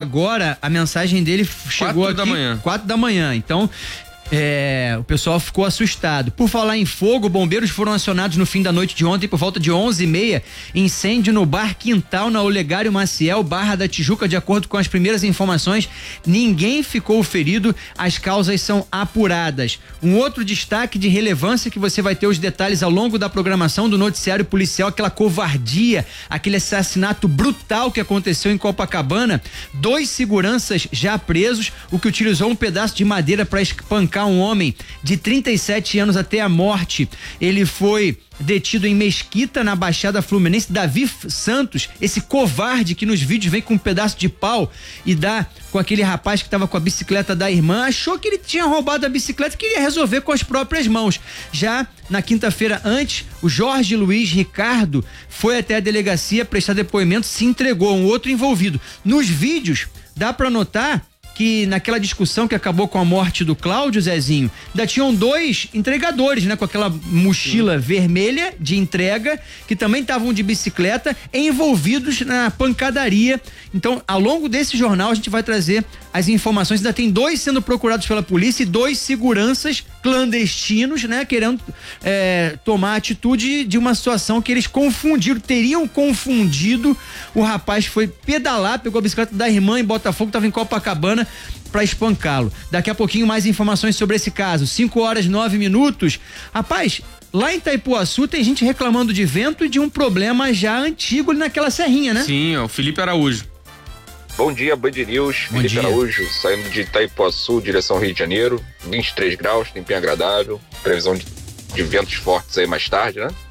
agora, a mensagem dele chegou 4 da manhã. 4 da manhã. Então, o pessoal ficou assustado. Por falar em fogo, bombeiros foram acionados no fim da noite de ontem por volta de 11h30, incêndio no bar Quintal na Olegário Maciel, Barra da Tijuca. De acordo com as primeiras informações, ninguém ficou ferido, as causas são apuradas. Um outro destaque de relevância que você vai ter os detalhes ao longo da programação do noticiário policial, aquela covardia, aquele assassinato brutal que aconteceu em Copacabana. 2 seguranças já presos, o que utilizou um pedaço de madeira para espancar um homem de 37 anos até a morte. Ele foi detido em Mesquita, na Baixada Fluminense. Davi Santos, esse covarde que nos vídeos vem com um pedaço de pau e dá com aquele rapaz que estava com a bicicleta da irmã, achou que ele tinha roubado a bicicleta e queria resolver com as próprias mãos. Já na quinta-feira antes, o Jorge Luiz Ricardo foi até a delegacia prestar depoimento, se entregou. Um outro envolvido. Nos vídeos, dá para notar que naquela discussão que acabou com a morte do Cláudio, Zezinho, ainda tinham 2 entregadores, né? Com aquela mochila vermelha de entrega, que também estavam de bicicleta, envolvidos na pancadaria. Então, ao longo desse jornal, a gente vai trazer as informações. Ainda tem 2 sendo procurados pela polícia e 2 seguranças clandestinos, né? Querendo tomar atitude de uma situação que eles teriam confundido. O rapaz foi pedalar, pegou a bicicleta da irmã em Botafogo, estava em Copacabana, para espancá-lo. Daqui a pouquinho mais informações sobre esse caso. 5h09. Rapaz, lá em Itaipuaçu tem gente reclamando de vento e de um problema já antigo ali naquela serrinha, né? Sim, é o Felipe Araújo. Bom dia, Band News. Felipe Araújo, saindo de Itaipuaçu, direção Rio de Janeiro. 23 graus, tempinho agradável. Previsão de ventos fortes aí mais tarde, né?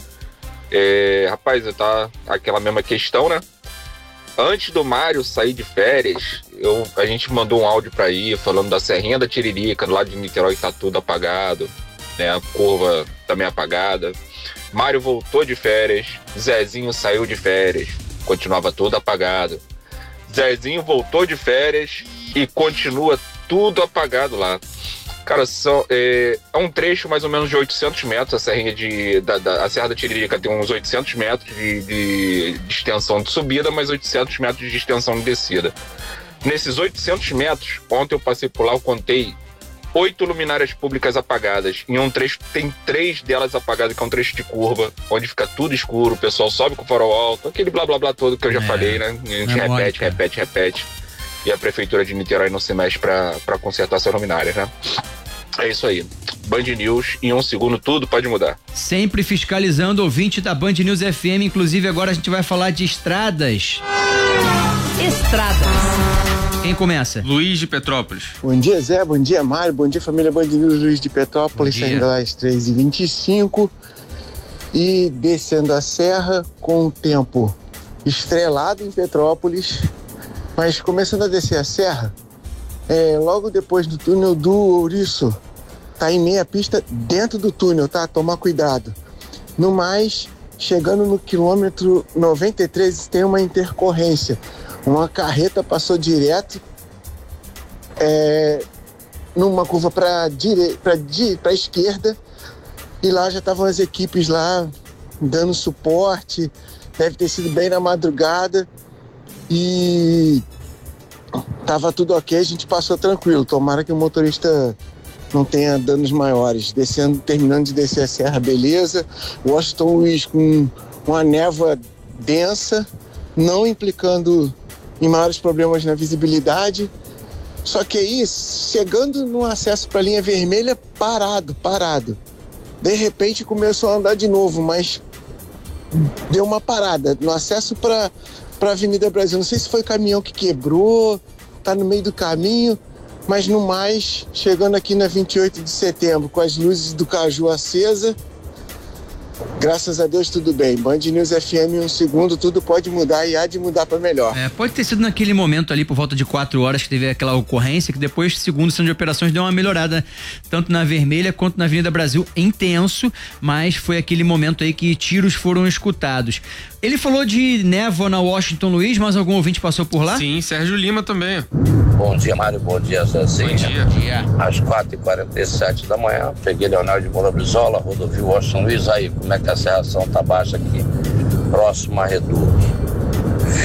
Rapaz, tá aquela mesma questão, né? Antes do Mário sair de férias, a gente mandou um áudio pra ir falando da Serrinha da Tiririca, do lado de Niterói, que tá tudo apagado, né? A curva também apagada. Mário voltou de férias, Zezinho saiu de férias, continuava tudo apagado. Zezinho voltou de férias e continua tudo apagado lá. Cara, é um trecho mais ou menos de 800 metros, a Serrinha a Serra da Tiririca tem uns 800 metros de extensão de subida, mais 800 metros de extensão de descida. Nesses 800 metros, ontem eu passei por lá, eu contei 8 luminárias públicas apagadas. Em um trecho tem 3 delas apagadas, que é um trecho de curva, onde fica tudo escuro, o pessoal sobe com o farol alto, aquele blá blá blá todo que eu já falei, né? A gente repete. E a prefeitura de Niterói não se mexe pra consertar essa luminária, né? É isso aí. Band News, em 1 segundo tudo pode mudar. Sempre fiscalizando, ouvinte da Band News FM. Inclusive agora a gente vai falar de estradas. Quem começa? Luiz de Petrópolis. Bom dia, Zé. Bom dia, Mário. Bom dia, família Band News. Luiz de Petrópolis, saindo lá às 3h25 e descendo a serra com o tempo estrelado em Petrópolis, mas começando a descer a serra, logo depois do túnel do Ouriço, tá em meia pista dentro do túnel, tá? Tomar cuidado. No mais, chegando no quilômetro 93, tem uma intercorrência. Uma carreta passou direto numa curva para esquerda, e lá já estavam as equipes lá dando suporte. Deve ter sido bem na madrugada e tava tudo ok, a gente passou tranquilo. Tomara que o motorista não tenha danos maiores. Terminando de descer a serra, beleza. Washington Luiz com uma névoa densa, não implicando em maiores problemas na visibilidade. Só que aí, chegando no acesso para a linha vermelha, parado. De repente começou a andar de novo, mas deu uma parada no acesso para a Avenida Brasil. Não sei se foi caminhão que quebrou, tá no meio do caminho, mas no mais, chegando aqui na 28 de setembro, com as luzes do Caju acesa, graças a Deus tudo bem. Band News FM, 1 segundo, tudo pode mudar e há de mudar para melhor. Pode ter sido naquele momento ali, por volta de 4 horas, que teve aquela ocorrência, que depois, segundo o Centro de Operações, deu uma melhorada, tanto na Vermelha quanto na Avenida Brasil, intenso, mas foi aquele momento aí que tiros foram escutados. Ele falou de névoa na Washington Luiz, mas algum ouvinte passou por lá? Sim, Sérgio Lima também. Bom dia, Mário. Bom dia, Zezinho. Bom dia. Às 4h47 da manhã, peguei Leonel de Moura Brizola, rodovia Washington Luiz. Aí, como é que a serração tá baixa aqui, próximo a Reduto?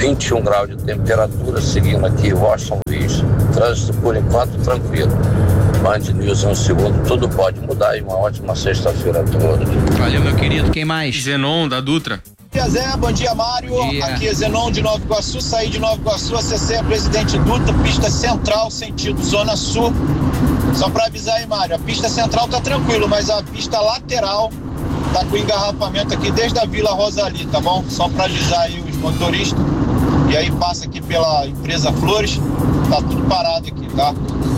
21 graus de temperatura, seguindo aqui Washington Luiz. Trânsito por enquanto tranquilo. Band News 1 segundo, tudo pode mudar e uma ótima sexta-feira a todos. Valeu, meu querido, quem mais? Zenon, da Dutra. Bom dia, Zé, bom dia, Mário. Bom dia. Aqui é Zenon de Nova Iguaçu, saí de Nova Iguaçu, acessei a Presidente Dutra, pista central, sentido Zona Sul. Só pra avisar aí, Mário, a pista central tá tranquilo, mas a pista lateral tá com engarrafamento aqui desde a Vila Rosali, tá bom? Só pra avisar aí os motoristas. E aí passa aqui pela empresa Flores, tá tudo parado aqui, tá?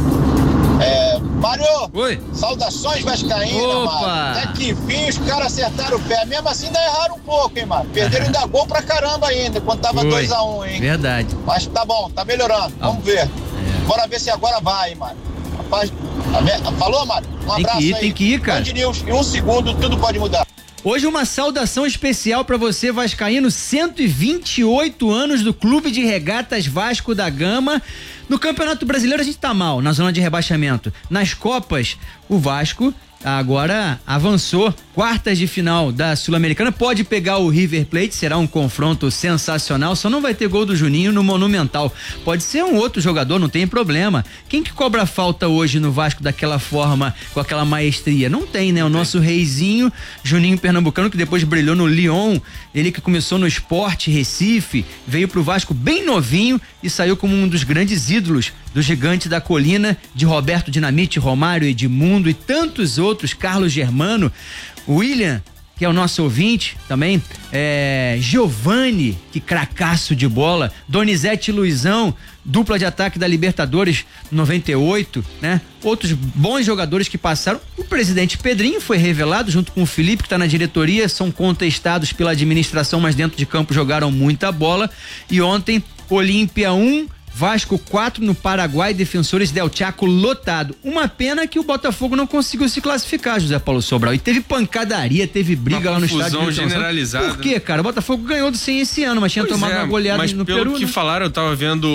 Mário! Oi! Saudações vascaínas, Opa! Mário. Até que enfim os caras acertaram o pé. Mesmo assim ainda erraram um pouco, hein, Mário? Perderam ainda gol pra caramba ainda, quando tava 2-1, hein? Verdade. Mas tá bom, tá melhorando. Vamos ver. Bora ver se agora vai, hein, Mário. Rapaz, falou, Mário? Um abraço aí. Tem que ir, cara. Band News, em 1 segundo, tudo pode mudar. Hoje uma saudação especial pra você, vascaíno, 128 anos do Clube de Regatas Vasco da Gama. No Campeonato Brasileiro a gente tá mal, na zona de rebaixamento. Nas Copas, o Vasco agora avançou, quartas de final da Sul-Americana, pode pegar o River Plate, será um confronto sensacional, só não vai ter gol do Juninho no Monumental, pode ser um outro jogador, não tem problema. Quem que cobra falta hoje no Vasco daquela forma, com aquela maestria? Não tem, né? O nosso reizinho, Juninho Pernambucano, que depois brilhou no Lyon, ele que começou no Sport Recife, veio pro Vasco bem novinho e saiu como um dos grandes ídolos do Gigante da Colina, de Roberto Dinamite, Romário, Edmundo e tantos outros, Carlos Germano, William, que é o nosso ouvinte também, Giovani, que cracaço de bola, Donizete Luizão, dupla de ataque da Libertadores 98, né? Outros bons jogadores que passaram. O presidente Pedrinho foi revelado junto com o Felipe, que está na diretoria, são contestados pela administração, mas dentro de campo jogaram muita bola. E ontem, Olímpia 1, Vasco 4 no Paraguai, Defensores del Chaco lotado. Uma pena que o Botafogo não conseguiu se classificar, José Paulo Sobral. E teve pancadaria, teve briga lá no estádio. Confusão generalizada. Por quê, cara? O Botafogo ganhou do CEM esse ano, mas tinha tomado uma goleada no Peru. Mas pelo que falaram, eu tava vendo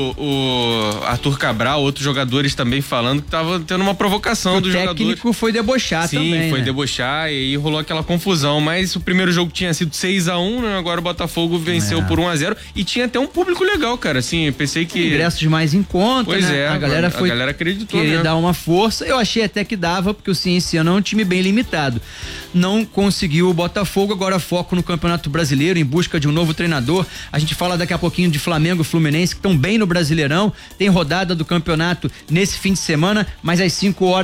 o Arthur Cabral, outros jogadores também falando que tava tendo uma provocação dos jogadores. O técnico foi debochar também. Sim, foi né? debochar e aí rolou aquela confusão, mas o primeiro jogo tinha sido 6-1, né? Agora o Botafogo venceu por 1-0 e tinha até um público legal, cara, assim, eu pensei que... Ingressos mais em conta, pois né? A galera acreditou, queria dar uma força, eu achei até que dava, porque o Cienciano é um time bem limitado. Não conseguiu o Botafogo, agora foco no Campeonato Brasileiro, em busca de um novo treinador. A gente fala daqui a pouquinho de Flamengo e Fluminense, que estão bem no Brasileirão, tem rodada do campeonato nesse fim de semana, mas às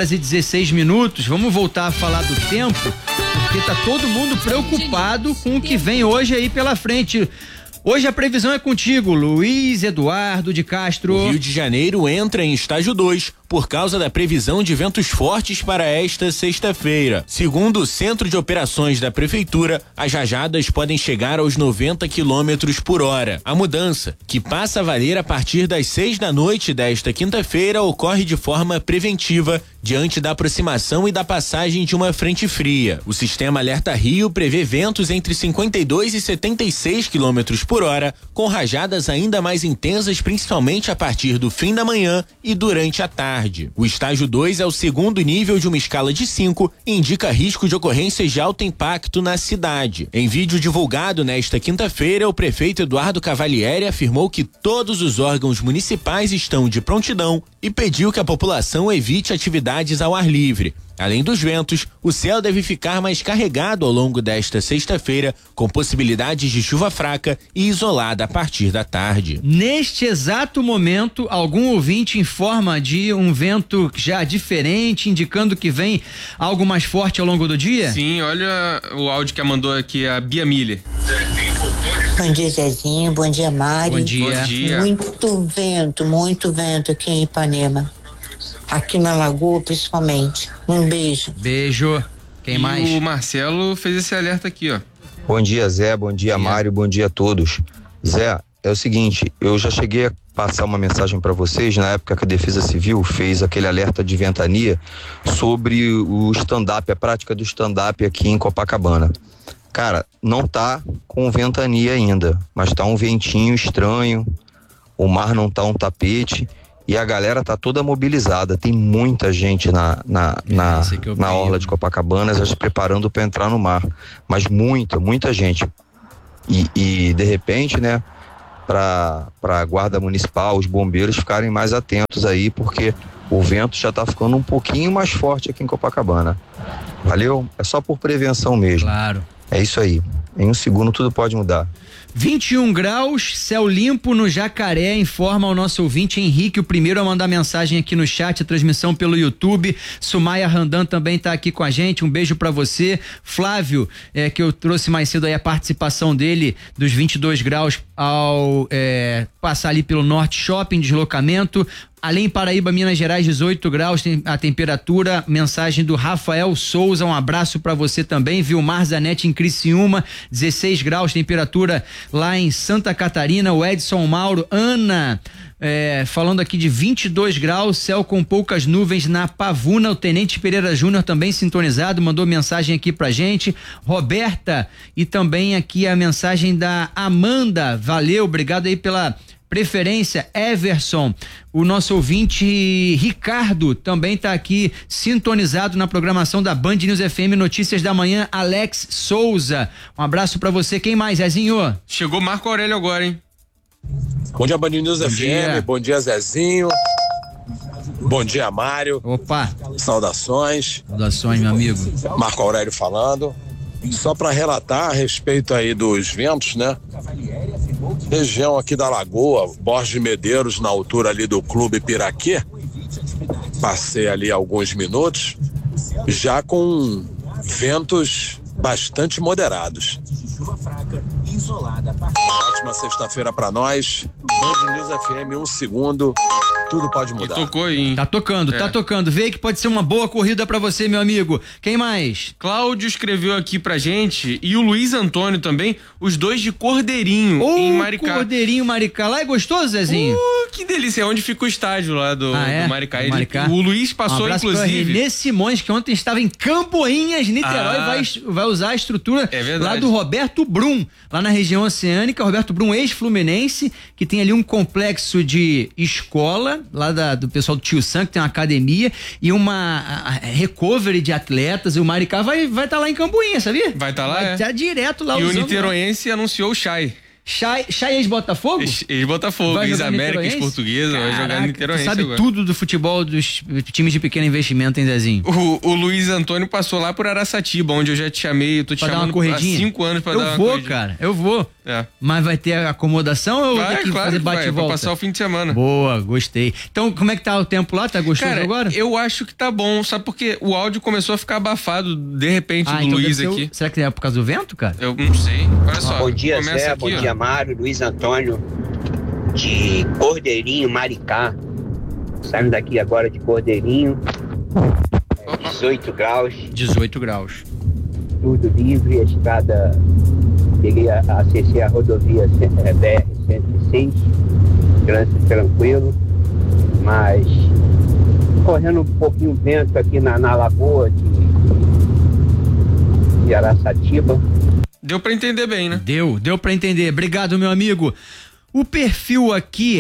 5h16, vamos voltar a falar do tempo, porque tá todo mundo preocupado com o que vem hoje aí pela frente. Hoje a previsão é contigo, Luiz Eduardo de Castro. O Rio de Janeiro entra em estágio 2 por causa da previsão de ventos fortes para esta sexta-feira. Segundo o Centro de Operações da Prefeitura, as rajadas podem chegar aos 90 km/h. A mudança, que passa a valer a partir das 6 da noite desta quinta-feira, ocorre de forma preventiva diante da aproximação e da passagem de uma frente fria. O sistema Alerta Rio prevê ventos entre 52 e 76 km/h, com rajadas ainda mais intensas, principalmente a partir do fim da manhã e durante a tarde. O estágio 2 é o segundo nível de uma escala de 5 e indica risco de ocorrências de alto impacto na cidade. Em vídeo divulgado nesta quinta-feira, o prefeito Eduardo Cavalieri afirmou que todos os órgãos municipais estão de prontidão e pediu que a população evite atividades ao ar livre. Além dos ventos, o céu deve ficar mais carregado ao longo desta sexta-feira, com possibilidades de chuva fraca e isolada a partir da tarde. Neste exato momento, algum ouvinte informa de um vento já diferente, indicando que vem algo mais forte ao longo do dia? Sim, olha o áudio que mandou aqui a Bia Miller. Bom dia, Zezinho. Bom dia, Mário. Bom dia. Muito vento aqui em Ipanema. Aqui na Lagoa, principalmente. Um beijo. Beijo. Quem mais? O Marcelo fez esse alerta aqui, ó. Bom dia, Zé. Bom dia, Mário. Bom dia a todos. Zé, é o seguinte, eu já cheguei a passar uma mensagem para vocês na época que a Defesa Civil fez aquele alerta de ventania sobre o stand-up, a prática do stand-up aqui em Copacabana. Cara, não tá com ventania ainda, mas tá um ventinho estranho, o mar não tá um tapete e a galera tá toda mobilizada. Tem muita gente na orla de Copacabana já se preparando para entrar no mar, mas muita gente. E de repente, né, para a Guarda Municipal, os bombeiros ficarem mais atentos aí, porque o vento já está ficando um pouquinho mais forte aqui em Copacabana. Valeu? É só por prevenção mesmo. Claro. É isso aí. Em um segundo tudo pode mudar. 21 graus, céu limpo no Jacaré, informa o nosso ouvinte Henrique, o primeiro a mandar mensagem aqui no chat, a transmissão pelo YouTube. Sumaia Randan também tá aqui com a gente, um beijo pra você. Flávio, que eu trouxe mais cedo aí a participação dele dos 22 graus ao passar ali pelo Norte Shopping, deslocamento. Além Paraíba, Minas Gerais, 18 graus a temperatura. Mensagem do Rafael Souza, um abraço pra você também. Vilmar Zanetti em Criciúma, 16 graus, temperatura lá em Santa Catarina. O Edson Mauro, Ana, falando aqui de 22 graus, céu com poucas nuvens na Pavuna. O Tenente Pereira Júnior também sintonizado, mandou mensagem aqui pra gente. Roberta, e também aqui a mensagem da Amanda, valeu, obrigado aí pela preferência. Everson, o nosso ouvinte Ricardo também tá aqui sintonizado na programação da Band News FM Notícias da Manhã. Alex Souza, um abraço pra você. Quem mais, Zezinho? Chegou Marco Aurélio agora, hein? Bom dia, Band News FM. Dia. Bom dia, Zezinho. Bom dia, Mário. Opa. Saudações. Saudações, meu amigo. Marco Aurélio falando. Só para relatar a respeito aí dos ventos, né? Região aqui da Lagoa, Borges de Medeiros, na altura ali do Clube Piraquê. Passei ali alguns minutos, já com ventos bastante moderados. Uma ótima sexta-feira para nós. Band News FM, um segundo, tudo pode mudar. E tocou, hein? Tá tocando. Vê que pode ser uma boa corrida pra você, meu amigo. Quem mais? Cláudio escreveu aqui pra gente e o Luiz Antônio também, os dois de Cordeirinho, em Maricá. Cordeirinho, Maricá. Lá é gostoso, Zezinho? Que delícia. É onde fica o estádio lá do Maricá. Maricá. O Luiz passou, inclusive. Renê Simões, que ontem estava em Campoinhas, Niterói, vai usar a estrutura lá do Roberto Brum, lá na região oceânica. Roberto Brum, ex-fluminense, que tem ali um complexo de escola, lá do pessoal do Tio Sam, que tem uma academia, e uma recovery de atletas. E o Maricá vai estar lá em Campoinhas, sabia? Vai estar lá, Vai estar direto lá. E o niteroense anunciou o Chay. Chay ex-Botafogo? Ex-Botafogo, ex-América, ex-Portuguesa, vai jogar no Niteroense sabe agora. Tudo do futebol dos times de pequeno investimento, hein, Zezinho? O Luiz Antônio passou lá por Araçatiba, onde eu já te chamei, eu tô te chamando há 5 anos pra dar uma corridinha. Cara, eu vou. Mas vai ter acomodação ou vai ter que fazer bate e volta? Vai passar o fim de semana. Boa, gostei. Então, como é que tá o tempo lá? Tá gostoso agora? Eu acho que tá bom, sabe porque o áudio começou a ficar abafado, de repente, do então Luiz aqui. Será que é por causa do vento, cara? Eu não sei. Olha só. Bom dia, Zé. Bom dia, Mário. Luiz Antônio, de Cordeirinho, Maricá. Saímos daqui agora de Cordeirinho. 18 graus. 18 graus. Tudo livre, a estrada. Acessei a rodovia BR-106. Trânsito tranquilo. Mas correndo um pouquinho vento aqui na lagoa de Araçatiba. Deu pra entender bem, né? Deu pra entender. Obrigado, meu amigo. O perfil aqui,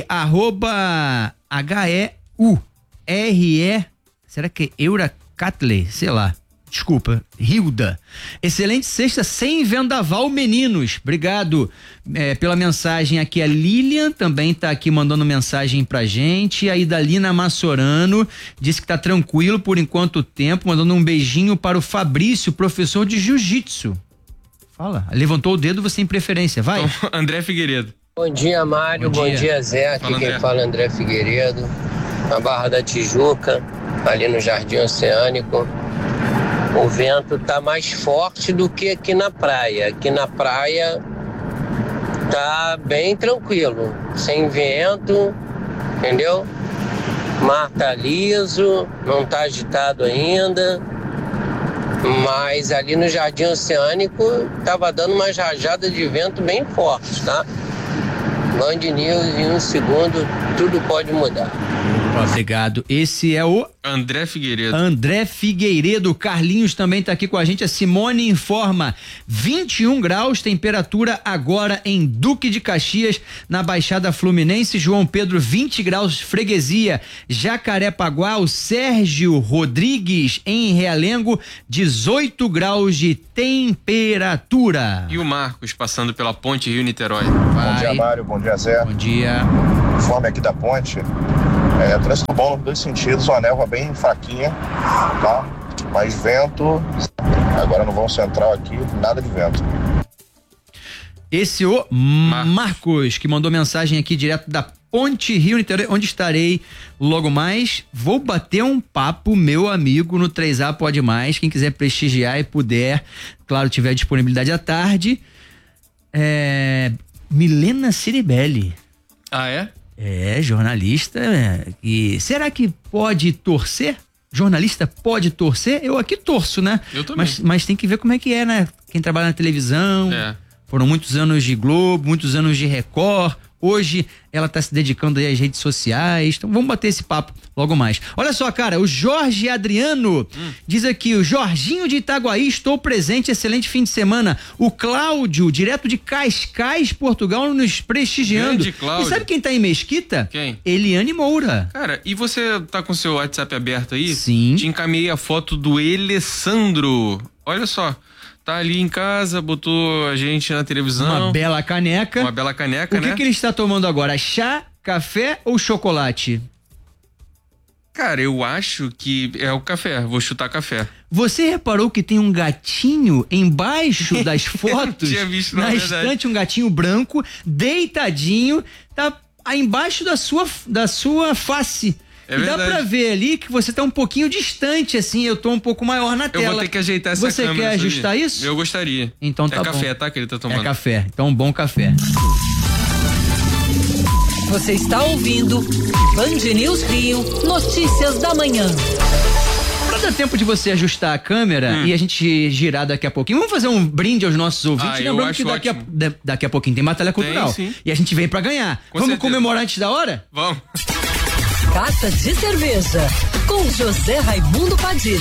@HEURE, será que é Euracatle? Sei lá. Desculpa, Hilda. Excelente sexta sem vendaval, meninos. Obrigado pela mensagem aqui. A Lilian também tá aqui mandando mensagem pra gente. A Idalina Massorano disse que tá tranquilo por enquanto tempo, mandando um beijinho para o Fabrício, professor de jiu-jitsu. Fala, levantou o dedo, você tem preferência, vai. Então, André Figueiredo. Bom dia, Mário, bom dia Zé, aqui quem fala é André Figueiredo, na Barra da Tijuca, ali no Jardim Oceânico. O vento tá mais forte do que aqui na praia. Aqui na praia tá bem tranquilo, sem vento, entendeu? Mar tá liso, não tá agitado ainda. Mas ali no Jardim Oceânico tava dando uma rajada de vento bem forte, tá? Band News, em um segundo, tudo pode mudar. Opa, obrigado. Esse é o André Figueiredo. André Figueiredo. Carlinhos também tá aqui com a gente. A Simone informa 21 graus, temperatura agora em Duque de Caxias, na Baixada Fluminense. João Pedro, 20 graus, Freguesia, Jacarepaguá. O Sérgio Rodrigues em Realengo, 18 graus de temperatura. E o Marcos passando pela Ponte Rio-Niterói. Bom dia, Mário. Bom dia, Zé. Bom dia. Informe aqui da ponte. Trânsito bom nos dois sentidos, uma névoa bem fraquinha, tá? Mas vento, agora no vão central aqui, nada de vento. Esse é o Marcos, que mandou mensagem aqui direto da Ponte Rio-Niterói, onde estarei logo mais. Vou bater um papo, meu amigo, no 3A Pode Mais. Quem quiser prestigiar e puder, claro, tiver disponibilidade à tarde. Milena Ciribelli. Ah, é? É, jornalista. E será que pode torcer? Jornalista pode torcer? Eu aqui torço, né? Eu também. Mas tem que ver como é que é, né? Quem trabalha na televisão. Foram muitos anos de Globo, muitos anos de Record. Hoje ela tá se dedicando aí às redes sociais. Então vamos bater esse papo logo mais. Olha só, cara, o Jorge Adriano diz aqui: o Jorginho de Itaguaí, estou presente, excelente fim de semana. O Cláudio, direto de Cascais, Portugal, nos prestigiando. Grande Cláudio. E sabe quem tá em Mesquita? Quem? Eliane Moura. Cara, e você tá com seu WhatsApp aberto aí? Sim. Te encaminhei a foto do Alessandro. Olha só. Tá ali em casa, botou a gente na televisão. Uma bela caneca. Uma bela caneca, né? O que ele está tomando agora? Chá, café ou chocolate? Cara, eu acho que é o café. Vou chutar café. Você reparou que tem um gatinho embaixo das fotos? Tinha visto, na estante, um gatinho branco, deitadinho, tá aí embaixo da sua face. É e dá pra ver ali que você tá um pouquinho distante, assim, eu tô um pouco maior na tela. Eu vou ter que ajeitar essa câmera. Você quer ajustar isso? Eu gostaria. Então tá bom. É café, tá? Que ele tá tomando. É café. Então, bom café. Você está ouvindo Band News Rio, notícias da manhã. Pra dar tempo de você ajustar a câmera e a gente girar daqui a pouquinho, vamos fazer um brinde aos nossos ouvintes. Lembrando que daqui a pouquinho tem Batalha Cultural. Sim. E a gente vem pra ganhar. Vamos comemorar antes da hora? Vamos. Carta de Cerveja, com José Raimundo Padilha.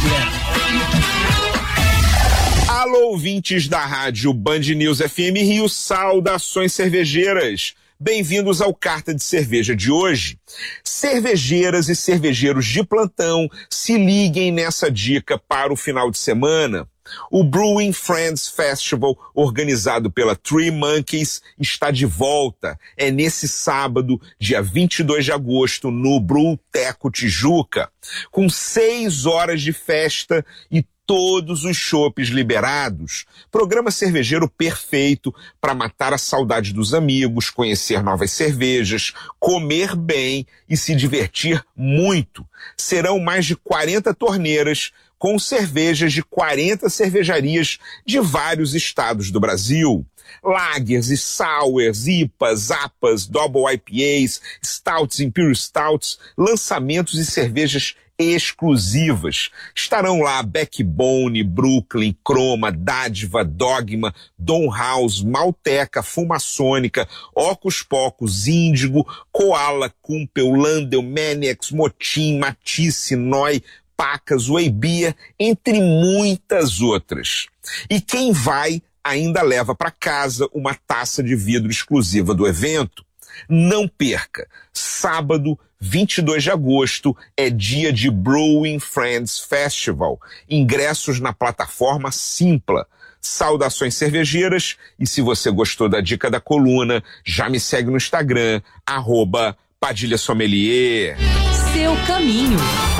Alô, ouvintes da rádio Band News FM Rio, saudações cervejeiras. Bem-vindos ao Carta de Cerveja de hoje. Cervejeiras e cervejeiros de plantão, se liguem nessa dica para o final de semana. O Brewing Friends Festival, organizado pela Three Monkeys, está de volta. É nesse sábado, dia 22 de agosto, no Brewteco Tijuca, com 6 horas de festa e todos os chopes liberados. Programa cervejeiro perfeito para matar a saudade dos amigos, conhecer novas cervejas, comer bem e se divertir muito. Serão mais de 40 torneiras com cervejas de 40 cervejarias de vários estados do Brasil. Lagers e sours, IPAs, APAs, Double IPAs, Stouts, Imperial Stouts, lançamentos e cervejas exclusivas. Estarão lá Backbone, Brooklyn, Croma, Dádiva, Dogma, Dom House, Malteca, Fumaçônica, Ocus Pocos, Índigo, Koala, Kumpel, Landel, Maniacs, Motim, Matisse, Noi, Pacas, Weibia, entre muitas outras. E quem vai ainda leva para casa uma taça de vidro exclusiva do evento. Não perca! Sábado, 22 de agosto, é dia de Brewing Friends Festival. Ingressos na plataforma Simpla. Saudações cervejeiras, e se você gostou da dica da coluna, já me segue no Instagram, @Padilha Sommelier. Seu caminho.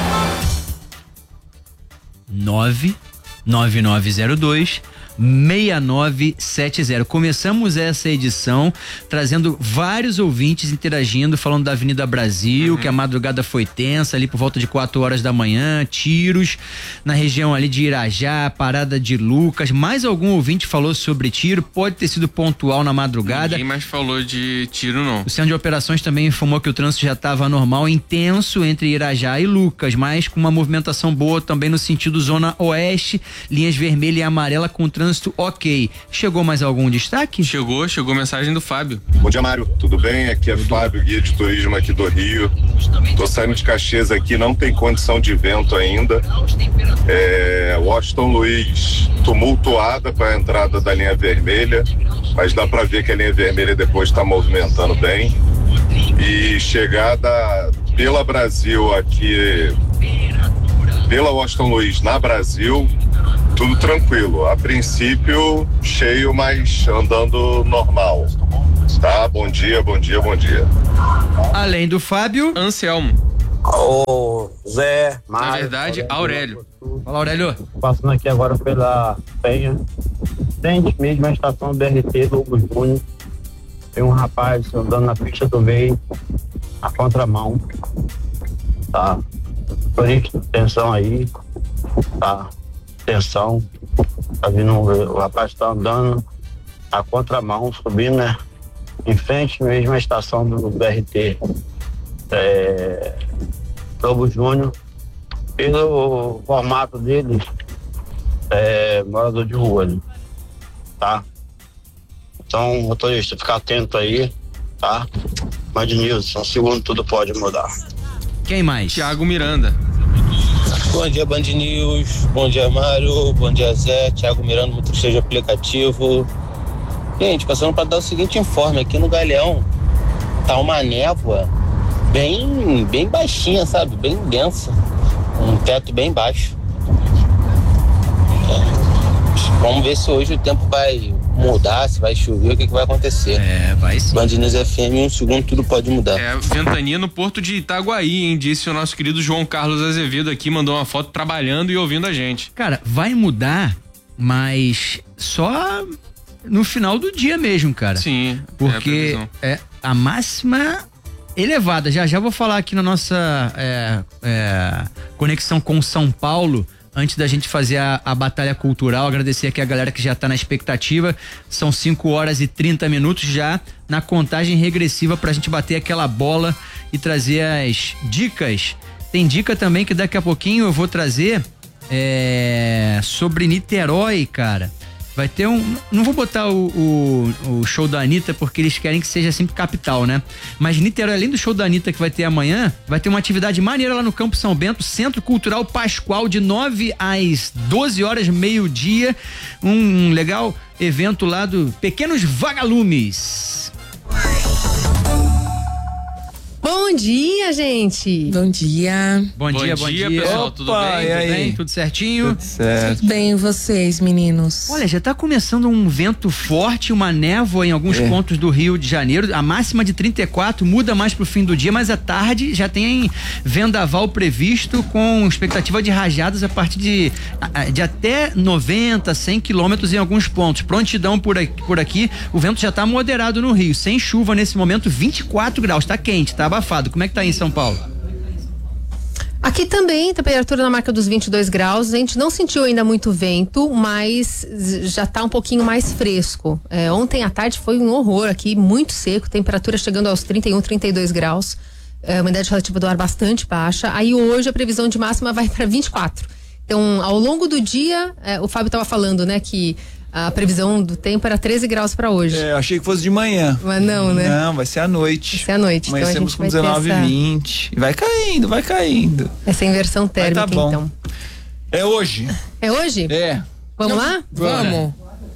99902-6970. Começamos essa edição trazendo vários ouvintes interagindo, falando da Avenida Brasil, que a madrugada foi tensa, ali por volta de 4 horas da manhã, tiros na região ali de Irajá, Parada de Lucas. Mais algum ouvinte falou sobre tiro, pode ter sido pontual na madrugada. Ninguém mais falou de tiro, não. O Centro de Operações também informou que o trânsito já estava normal, intenso entre Irajá e Lucas, mas com uma movimentação boa também no sentido zona oeste, linhas vermelha e amarela com trânsito trânsito ok. Chegou mais algum destaque? Chegou mensagem do Fábio. Bom dia, Mário, tudo bem? Aqui é Fábio, guia de turismo aqui do Rio. Tô saindo de Caxias aqui, não tem condição de vento ainda. Washington Luiz, tumultuada com a entrada da linha vermelha, mas dá para ver que a linha vermelha depois está movimentando bem. E chegada pela Brasil aqui, pela Washington Luiz na Brasil, tudo tranquilo. A princípio cheio, mas andando normal. Tá? Bom dia. Além do Fábio, Anselmo. Ô, Zé, Mário. Na verdade, Aurélio. Fala, Aurélio. Passando aqui agora pela Penha, frente mesmo à estação BRT do Hugo Júnior. Tem um rapaz andando na pista do meio, na contramão. Tá? Preste atenção aí. Tá? Atenção. Tá vindo, o rapaz tá andando na contramão, subindo, né? Em frente mesmo à estação do BRT. Hugo Júnior. Pelo formato dele, morador de rua, né? Tá? Então, motorista, fica atento aí, tá? Band News, um segundo tudo pode mudar. Quem mais? Thiago Miranda. Bom dia, Band News. Bom dia, Mário. Bom dia, Zé. Thiago Miranda, motorista de aplicativo. Gente, passando para dar o seguinte informe. Aqui no Galeão tá uma névoa bem baixinha, sabe? Bem densa. Um teto bem baixo. Vamos ver se hoje o tempo vai mudar, se vai chover, o que vai acontecer. Vai sim. Band News FM, um segundo tudo pode mudar. Ventania no Porto de Itaguaí, hein? Disse o nosso querido João Carlos Azevedo aqui, mandou uma foto trabalhando e ouvindo a gente. Cara, vai mudar, mas só no final do dia mesmo, cara. Sim. Porque a máxima elevada. Já vou falar aqui na nossa conexão com São Paulo, antes da gente fazer a batalha cultural. Agradecer aqui a galera que já tá na expectativa. São 5h30 já na contagem regressiva pra gente bater aquela bola e trazer as dicas. Tem dica também que daqui a pouquinho eu vou trazer sobre Niterói, cara. Vai ter não vou botar o show da Anitta, porque eles querem que seja sempre capital, né? Mas Niterói, além do show da Anitta que vai ter amanhã, vai ter uma atividade maneira lá no Campo São Bento, Centro Cultural Pascoal, de 9 às 12 horas, meio-dia. Um legal evento lá do Pequenos Vagalumes. Bom dia, gente. Bom dia. Bom dia, pessoal. Tudo bem? Tudo bem? Tudo certinho? Tudo certo. Tudo bem, vocês, meninos? Olha, já tá começando um vento forte, uma névoa em alguns pontos do Rio de Janeiro. A máxima de 34 muda mais pro fim do dia, mas à tarde já tem vendaval previsto, com expectativa de rajadas a partir de até 90, 100 quilômetros em alguns pontos. Prontidão por aqui. O vento já tá moderado no Rio, sem chuva nesse momento, 24 graus. Tá quente, tá abafado. Como é que tá aí em São Paulo? Aqui também, temperatura na marca dos 22 graus. A gente não sentiu ainda muito vento, mas já tá um pouquinho mais fresco. Ontem à tarde foi um horror aqui, muito seco, temperatura chegando aos 31, 32 graus. Umidade relativa do ar bastante baixa. Aí hoje a previsão de máxima vai para 24. Então, ao longo do dia, o Fábio tava falando, né, que a previsão do tempo era 13 graus para hoje. Eu achei que fosse de manhã. Mas não, né? Não, vai ser à noite. Vai ser à noite. Amanhecemos então com 19 e 20. Vai caindo. Essa inversão térmica, tá bom. então. É hoje. É hoje? Vamos lá? Vamos.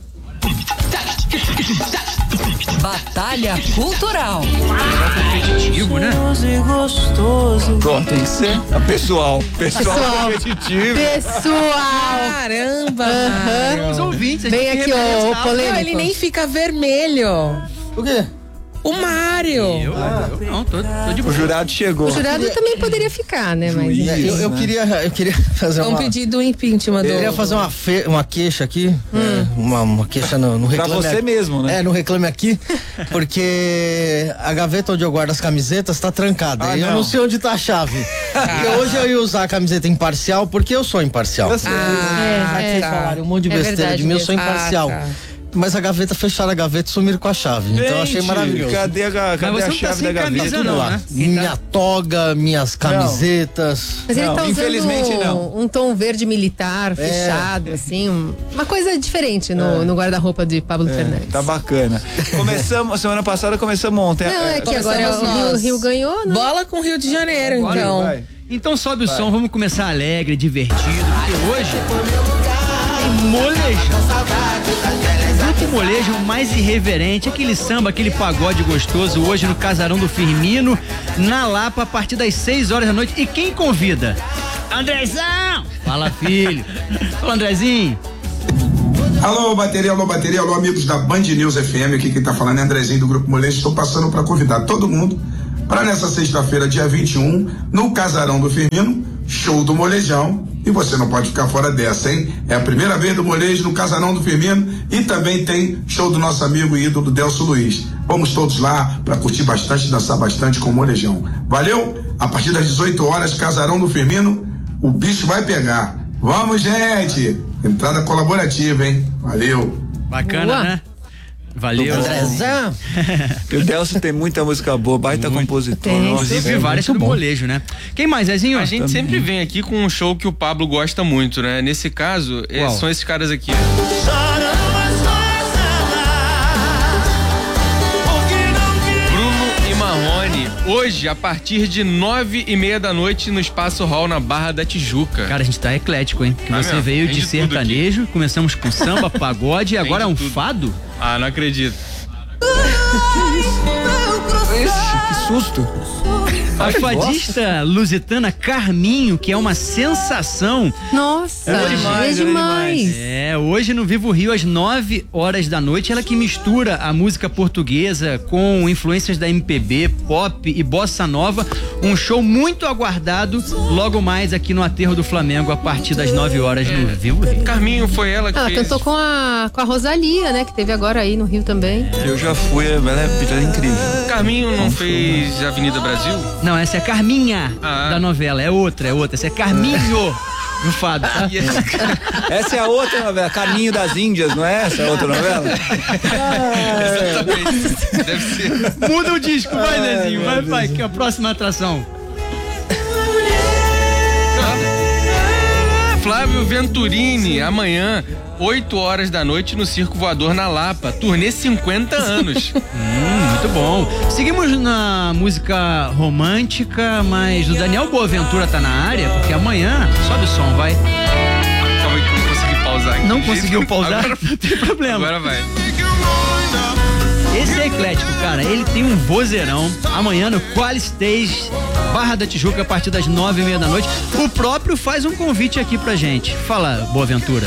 Batalha Cultural. Competitivo, né? Pronto, tem que ser pessoal competitivo. Caramba. Os ouvintes. Vem aqui, ó, o polêmico. Não, ele nem fica vermelho. O quê? O Mário. Eu não, tô de boa. O jurado chegou. O jurado também poderia ficar, né? Mas eu queria fazer um pedido do impeachment. Eu queria fazer uma queixa aqui, uma queixa no Reclame. Pra você mesmo, né? No Reclame Aqui, porque a gaveta onde eu guardo as camisetas tá trancada. E eu não sei onde tá a chave. Porque hoje eu ia usar a camiseta imparcial, porque eu sou imparcial. Vocês falaram um monte de besteira de mim, eu sou imparcial. mas a gaveta, fecharam a gaveta e sumiram com a chave. Então eu achei maravilhoso. Cadê a chave da gaveta? Camisa, não, né? Minha toga, minhas camisetas. Mas ele tá usando infelizmente um tom verde militar, fechado, assim, uma coisa diferente no guarda-roupa de Pablo Fernandes. Tá bacana. Semana passada começamos ontem. Não, é que agora o Rio ganhou, né? Bola com o Rio de Janeiro, Agora então. vai. Então sobe o som, vamos começar alegre, divertido, porque hoje tem molejão. Grupo Molejo mais irreverente, aquele samba, aquele pagode gostoso, hoje no Casarão do Firmino, na Lapa, a partir das 6 horas da noite. E quem convida? Andrezão! Fala, filho. Fala, Andrezinho. Alô, bateria, alô, amigos da Band News FM, aqui quem tá falando é Andrezinho do Grupo Molejo. Estou passando para convidar todo mundo para nessa sexta-feira, dia 21, no Casarão do Firmino, show do Molejão. E você não pode ficar fora dessa, hein? É a primeira vez do Molejo no Casarão do Firmino e também tem show do nosso amigo e ídolo Delcio Luiz. Vamos todos lá para curtir bastante e dançar bastante com o Molejão. Valeu? A partir das 18 horas, Casarão do Firmino, o bicho vai pegar. Vamos, gente! Entrada colaborativa, hein? Valeu! Bacana, Boa. né? Valeu. Andrezão. O Delcio tem muita música boa, baita compositor. Inclusive várias do molejo, né? Quem mais, Zezinho? A gente sempre vem aqui com um show que o Pablo gosta muito, né? Nesse caso, são esses caras aqui. Bruno e Marrone, hoje, a partir de 9:30 da noite, no Espaço Hall, na Barra da Tijuca. Cara, a gente tá eclético, hein? Que você mesmo? veio Tem de de tudo sertanejo, começamos com samba, pagode e Tem agora de um tudo. fado? Ah, não acredito. Que susto. A fadista lusitana Carminho, que é uma sensação. Nossa, é demais. É, hoje no Vivo Rio, às 9 horas da noite, ela que mistura a música portuguesa com influências da MPB, pop e bossa nova. Um show muito aguardado logo mais aqui no Aterro do Flamengo, a partir das 9 horas no Vivo Rio. Carminho foi ela que Ela fez. cantou com a Rosalia, né? Que teve agora aí no Rio também. Eu já fui, ela é incrível. Carminho não fez Avenida Brasil? Não, essa é Carminha da novela, é outra. Essa é Carminho do fado, tá? Essa é a outra novela, Caminho das Índias, não é essa a outra novela? Exatamente. Deve ser. Muda o disco, vai, Zezinho, vai, que é a próxima atração. Flávio Venturini, amanhã, 8 horas da noite, no Circo Voador na Lapa. Turnê 50 anos. Muito bom. Seguimos na música romântica, mas o Daniel Boaventura tá na área, porque amanhã, sobe o som, vai. Calma aí que eu não consegui pausar aqui. Não conseguiu pausar? Agora, Não tem problema. agora vai. Esse é eclético, cara. Ele tem um vozeirão. Amanhã no Qual Stage, Barra da Tijuca, a partir das 9:30 da noite. O próprio faz um convite aqui pra gente. Fala, Boaventura.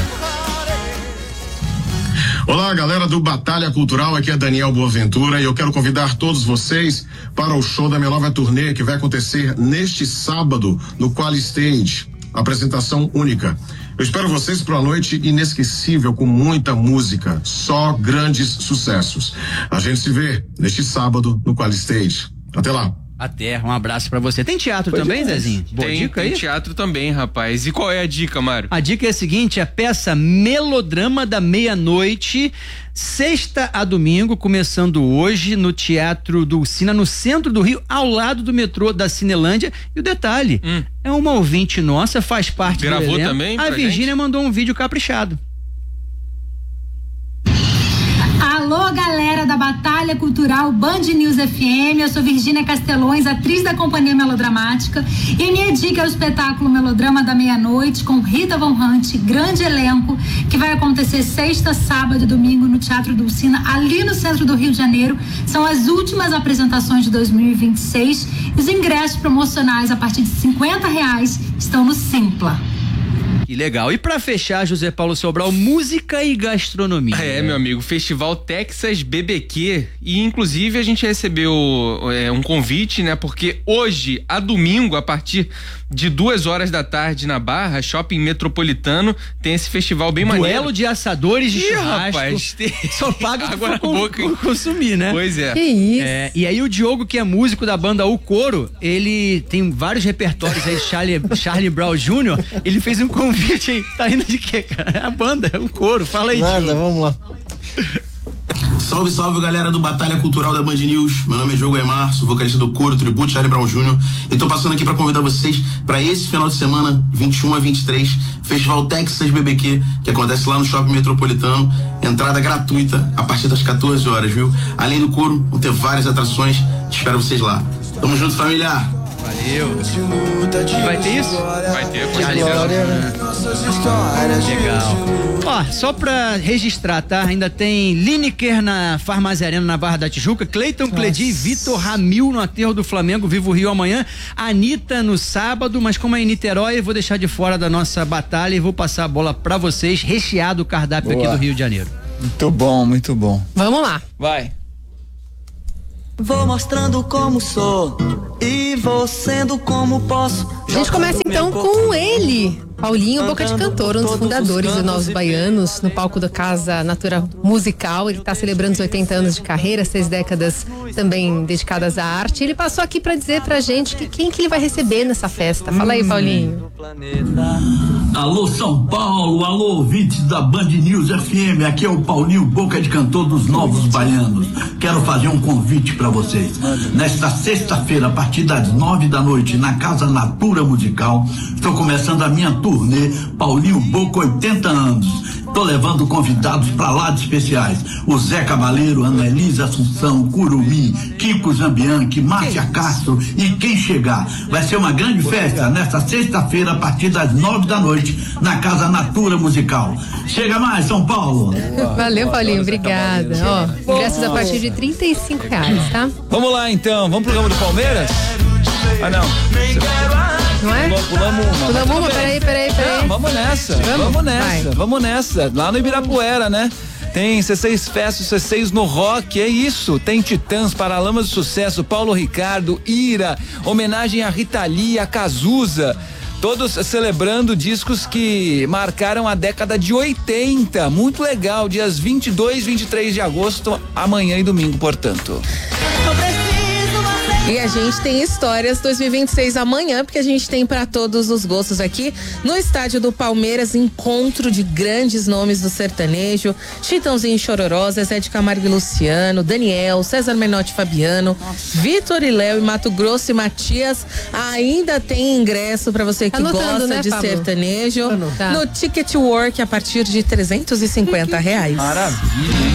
Olá, galera do Batalha Cultural, aqui é Daniel Boaventura e eu quero convidar todos vocês para o show da minha nova turnê que vai acontecer neste sábado no Qual Stage. Apresentação única. Eu espero vocês para uma noite inesquecível com muita música, só grandes sucessos. A gente se vê neste sábado no Qual Stage. Até lá. Até, um abraço pra você. Tem teatro também, Zezinho? Boa dica aí? Tem teatro também, rapaz. E qual é a dica, Mário? A dica é a seguinte, a peça Melodrama da Meia-Noite, sexta a domingo, começando hoje no Teatro Dulcina, no centro do Rio, ao lado do metrô da Cinelândia. E o detalhe, é uma ouvinte nossa, faz parte do Gravou elenco. também A pra Virgínia gente? mandou um vídeo caprichado. Alô, galera da Batalha Cultural Band News FM, eu sou Virgínia Castelões, atriz da Companhia Melodramática, e a minha dica é o espetáculo Melodrama da Meia-Noite com Rita Von Hunt, grande elenco, que vai acontecer sexta, sábado e domingo no Teatro Dulcina, ali no centro do Rio de Janeiro. São as últimas apresentações de 2026 e os ingressos promocionais a partir de R$50 estão no Simpla. Que legal. E pra fechar, José Paulo Sobral, música e gastronomia. É, meu amigo, Festival Texas BBQ, e inclusive a gente recebeu um convite, né, porque hoje, a domingo, a partir de 2 horas da tarde na Barra, Shopping Metropolitano, tem esse festival bem maneiro. Duelo de assadores de churrasco. Rapaz, só paga agora por consumir, né? Pois é. Que isso? E aí o Diogo, que é músico da banda O Coro, ele tem vários repertórios aí, Charlie Brown Jr., ele fez um convite aí. Tá rindo de quê, cara? É a banda, é o Coro. Fala aí, Nada, Diogo. vamos lá. Salve, salve, galera do Batalha Cultural da Band News. Meu nome é Diogo Eymar, sou vocalista do coro, tributo Charlie Brown Jr. E tô passando aqui pra convidar vocês pra esse final de semana, 21 a 23, Festival Texas BBQ, que acontece lá no Shopping Metropolitano. Entrada gratuita a partir das 14 horas, viu? Além do coro, vão ter várias atrações. Espero vocês lá. Tamo junto, família! Valeu. E vai ter isso? Vai ter, pode ser. Legal. Ó, só pra registrar, tá? Ainda tem Lineker na Farmácia Arena, na Barra da Tijuca, Cleiton Cledi e Vitor Ramil no aterro do Flamengo, Vivo Rio amanhã, Anitta no sábado, mas como é em Niterói, eu vou deixar de fora da nossa batalha e vou passar a bola pra vocês, recheado o cardápio aqui do Rio de Janeiro. Muito bom, muito bom. Vamos lá. Vai. Vou mostrando como sou e vou sendo como posso. A gente começa então com ele, Paulinho Boca de Cantor, um dos fundadores do Novos Baianos, no palco da Casa Natura Musical. Ele está celebrando os 80 anos de carreira, 6 décadas também dedicadas à arte. Ele passou aqui para dizer pra gente quem que ele vai receber nessa festa. Fala aí, Paulinho. Alô, São Paulo, alô, ouvintes da Band News FM, aqui é o Paulinho Boca de Cantor dos Novos Baianos. Quero fazer um convite para vocês. Nesta sexta-feira, a partir das 9 da noite, na Casa Natura Musical, estou começando a minha turnê Paulinho Boca 80 anos. Tô levando convidados pra lá de especiais. O Zé Cabaleiro, Ana Elisa Assunção, Curumim, Kiko Zambianchi, Márcia Castro e quem chegar. Vai ser uma grande festa nesta sexta-feira a partir das 9 da noite na Casa Natura Musical. Chega mais, São Paulo. Valeu, Paulinho, obrigada. Ó, ingressos a partir de R$35, tá? Vamos lá então, vamos pro ramo do Palmeiras? Ah, não. Não é? Pulamos uma, peraí. Não, vamos nessa. Lá no Ibirapuera, né? Tem C6 Fest, C6 no Rock, é isso. Tem Titãs, Paralamas do Sucesso, Paulo Ricardo, Ira, homenagem a Rita Lee, a Cazuza. Todos celebrando discos que marcaram a década de 80. Muito legal, dias 22, 23 de agosto, amanhã e domingo, portanto. E a gente tem histórias 2026 amanhã, porque a gente tem para todos os gostos aqui no estádio do Palmeiras, encontro de grandes nomes do sertanejo, Chitãozinho e Chororó, Zé de Camargo e Luciano, Daniel, César Menotti e Fabiano, Vitor e Léo e Mato Grosso e Matias. Ainda tem ingresso para você que gosta, né, de Pablo? Sertanejo, no Ticket Work a partir de R$350. Maravilha, hein?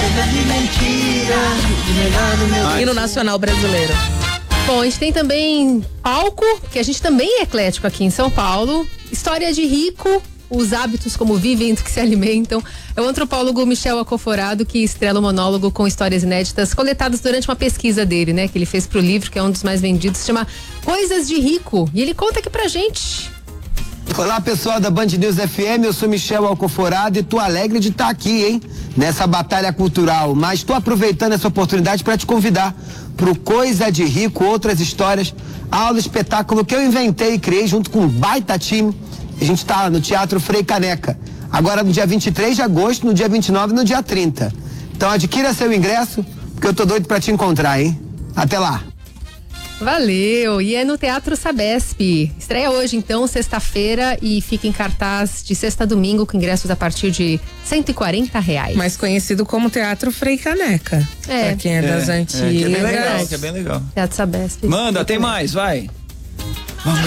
E no Nacional Brasileiro. Bom, a gente tem também palco, que a gente também é eclético aqui em São Paulo. História de rico, os hábitos como vivem, do que se alimentam. É o antropólogo Michel Acoforado que estrela o monólogo com histórias inéditas coletadas durante uma pesquisa dele, né? Que ele fez pro livro, que é um dos mais vendidos, se chama Coisas de Rico. E ele conta aqui pra gente. Olá, pessoal da Band News FM, eu sou Michel Alcoforado e tô alegre de estar aqui, hein? Nessa batalha cultural, mas tô aproveitando essa oportunidade para te convidar pro Coisa de Rico, outras histórias, aula, espetáculo que eu inventei e criei junto com um baita time. A gente tá no Teatro Frei Caneca, agora no dia 23 de agosto, no dia 29 e no dia 30. Então adquira seu ingresso, porque eu tô doido para te encontrar, hein? Até lá! Valeu! E é no Teatro Sabesp. Estreia hoje, então, sexta-feira, e fica em cartaz de sexta a domingo, com ingressos a partir de R$140. Mais conhecido como Teatro Frei Caneca. É. Pra quem é das antigas. Que é bem legal. Teatro Sabesp. Manda, tem mais, vai. Vamos.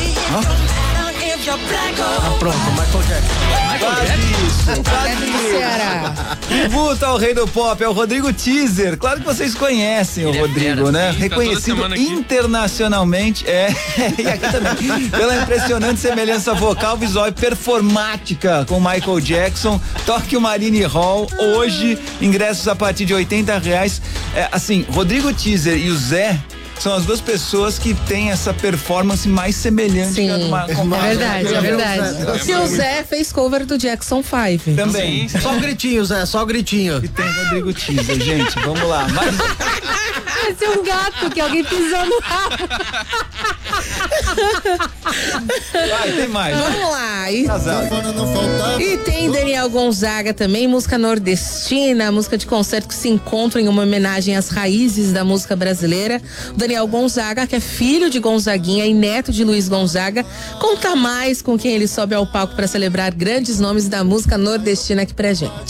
Pronto, Michael Jackson. Tributo ao rei do pop, é o Rodrigo Teaser. Claro que vocês conhecem o Rodrigo, né? Reconhecido internacionalmente, e aqui também, pela impressionante semelhança vocal, visual e performática com Michael Jackson. Toque o Marine Hall, hoje, ingressos a partir de R$80. Assim, Rodrigo Teaser e o Zé são as duas pessoas que têm essa performance mais semelhante. Sim, a uma, é verdade. Se o Zé fez cover do Jackson 5. Também. Sim. Só o gritinho, Zé, só o gritinho. E tem Rodrigo Teaser, gente, vamos lá. Vai ser um gato que alguém pisou no rabo. Vai, tem mais. Vamos lá. E tem Daniel Gonzaga também, música nordestina, música de concerto que se encontra em uma homenagem às raízes da música brasileira. O Daniel Gonzaga, que é filho de Gonzaguinha e neto de Luiz Gonzaga, conta mais com quem ele sobe ao palco para celebrar grandes nomes da música nordestina aqui pra gente.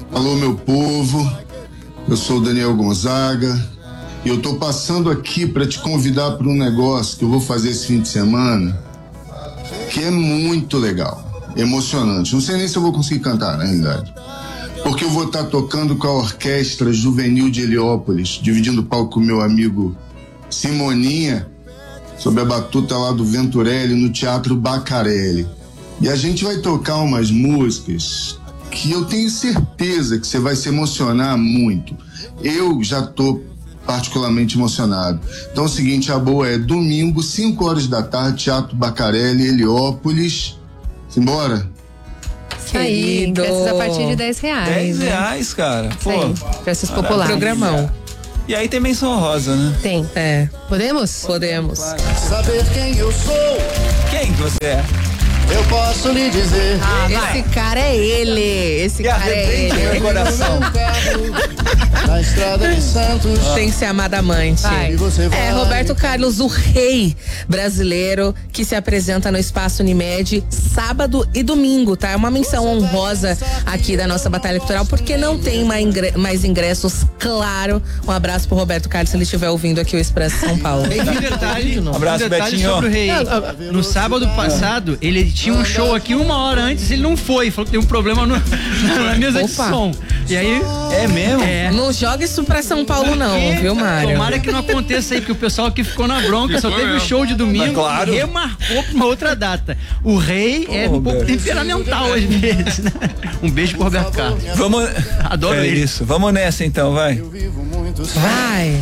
Alô, meu povo, eu sou o Daniel Gonzaga e eu tô passando aqui para te convidar para um negócio que eu vou fazer esse fim de semana, que é muito legal, emocionante. Não sei nem se eu vou conseguir cantar, na realidade, porque eu vou estar tocando com a Orquestra Juvenil de Heliópolis, dividindo o palco com o meu amigo Simoninha, sob a batuta lá do Venturelli, no Teatro Bacarelli. E a gente vai tocar umas músicas que eu tenho certeza que você vai se emocionar muito. Eu já tô particularmente emocionado. Então é o seguinte, a boa é domingo, 5 horas da tarde, Teatro Bacarelli, Heliópolis. Simbora? Isso aí, ingressos a partir de R$10. R$10, cara. Pô, festas populares. Programão. E aí tem menção honrosa, né? Tem. Podemos? Podemos. Saber quem eu sou. Quem que você é? Eu posso lhe dizer. Esse cara é ele. Esse cara é ele. Meu coração. Na estrada de Santos. Tem que ser amada amante. Roberto Carlos, o rei brasileiro, que se apresenta no Espaço Unimed sábado e domingo, tá? É uma menção honrosa aqui da nossa batalha cultural, porque não tem mais ingressos, claro. Um abraço pro Roberto Carlos, se ele estiver ouvindo aqui o Expresso São Paulo. Um abraço, Betinho. Sobre o rei. No sábado passado, ele tinha um show aqui 1 hora antes, ele não foi. Falou que tem um problema na mesa de som. E aí... É mesmo? Não joga isso pra São Paulo não, viu, Mário? Tomara que não aconteça aí, porque o pessoal aqui ficou na bronca, só teve o show de domingo, claro. E remarcou pra uma outra data. O rei é um pouco temperamental às vezes, né? Um beijo pro Roberto Carlos. Adoro ele. Isso, vamos nessa então, vai. Vai.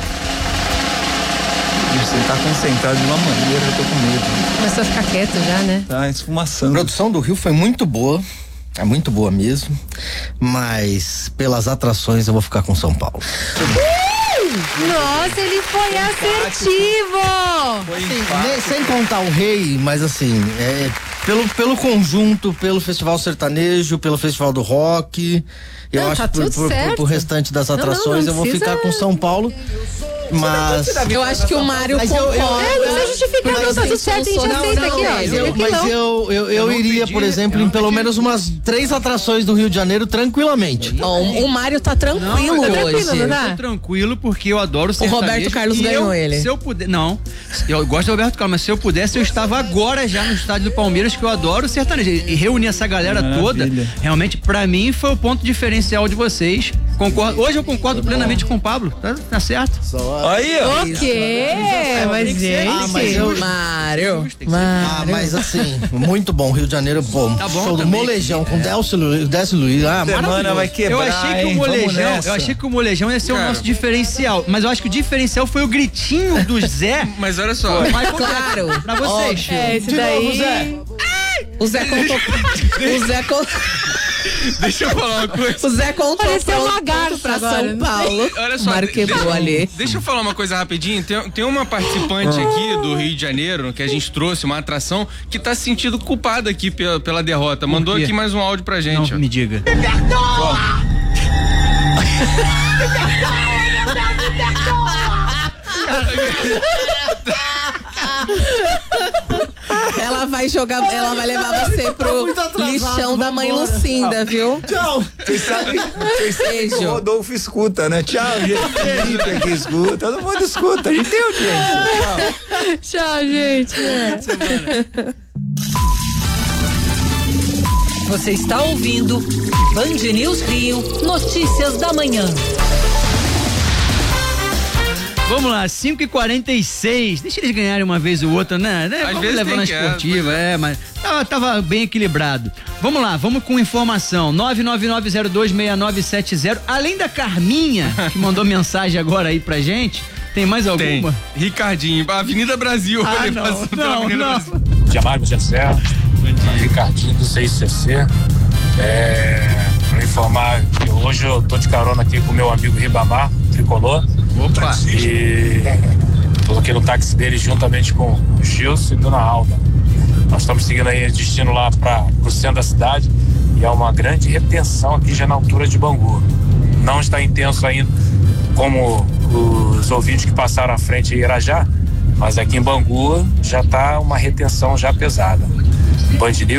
Você tá concentrado de uma maneira, eu tô com medo. Começou a ficar quieto já, né? Tá esfumaçando. A produção do Rio foi muito boa. É muito boa mesmo, mas pelas atrações eu vou ficar com São Paulo. Nossa, ele foi assertivo! Sem contar o rei, mas assim, pelo conjunto, pelo Festival Sertanejo, pelo Festival do Rock, eu acho que pro restante das atrações eu vou ficar com São Paulo. Mas eu acho que o Mário concorda. Não precisa justificar, não, tá tudo certo, a gente aceita aqui, ó. Mas eu iria, por exemplo, em pelo menos umas 3 atrações do Rio de Janeiro tranquilamente. O Mário tá tranquilo hoje. Eu tô tranquilo porque eu adoro o sertanejo. O Roberto Carlos ganhou ele. Se eu puder, não, eu gosto do Roberto Carlos, mas se eu pudesse, eu estava agora já no estádio do Palmeiras, que eu adoro o sertanejo. E reunir essa galera toda, realmente, pra mim, foi o ponto diferencial de vocês. Concordo. Hoje eu concordo plenamente com o Pablo, tá certo? Aí, ó. O quê? Mas, gente. Mário. Mas assim, muito bom. Rio de Janeiro, bom. Tá bom show do Molejão com Décio Luiz. Semana vai quebrar. Eu achei que o Molejão ia ser o nosso diferencial. Mas eu acho que o diferencial foi o gritinho do Zé. Mas olha só. Claro. Pra vocês. Esse daí. O Zé contou. Deixa eu falar uma coisa. O Zé contou. Pareceu uma garça pra agora, São Paulo. Olha só. Mário quebrou ali. Deixa eu falar uma coisa rapidinho. Tem uma participante aqui do Rio de Janeiro que a gente trouxe, uma atração, que tá se sentindo culpada aqui pela derrota. Mandou aqui mais um áudio pra gente. Não, me diga. Ela vai levar você pro lixão da mãe Lucinda, viu? Tchau. Vocês sabem que o Rodolfo escuta, né? Tchau, gente. Felipe aqui escuta. Todo mundo escuta. A gente tem audiência. Tchau, gente. Você está ouvindo Band News Rio, Notícias da Manhã. Vamos lá, 5h46. Deixa eles ganharem uma vez ou outra, né? Às vezes levando a esportiva, mas tava bem equilibrado. Vamos lá, vamos com informação. 999026970. Além da Carminha, que mandou mensagem agora aí pra gente, tem mais alguma? Tem. Ricardinho, Avenida Brasil. Não. Diamário José, Ricardinho do 6CC. Pra informar que hoje eu tô de carona aqui com o meu amigo Ribamar, tricolor. Opa! E tô aqui no táxi dele juntamente com o Gilson e Dona Alda. Nós estamos seguindo aí destino lá pro centro da cidade e há uma grande retenção aqui já na altura de Bangu. Não está intenso ainda como os ouvintes que passaram à frente em Irajá, mas aqui em Bangu já está uma retenção já pesada. Band News,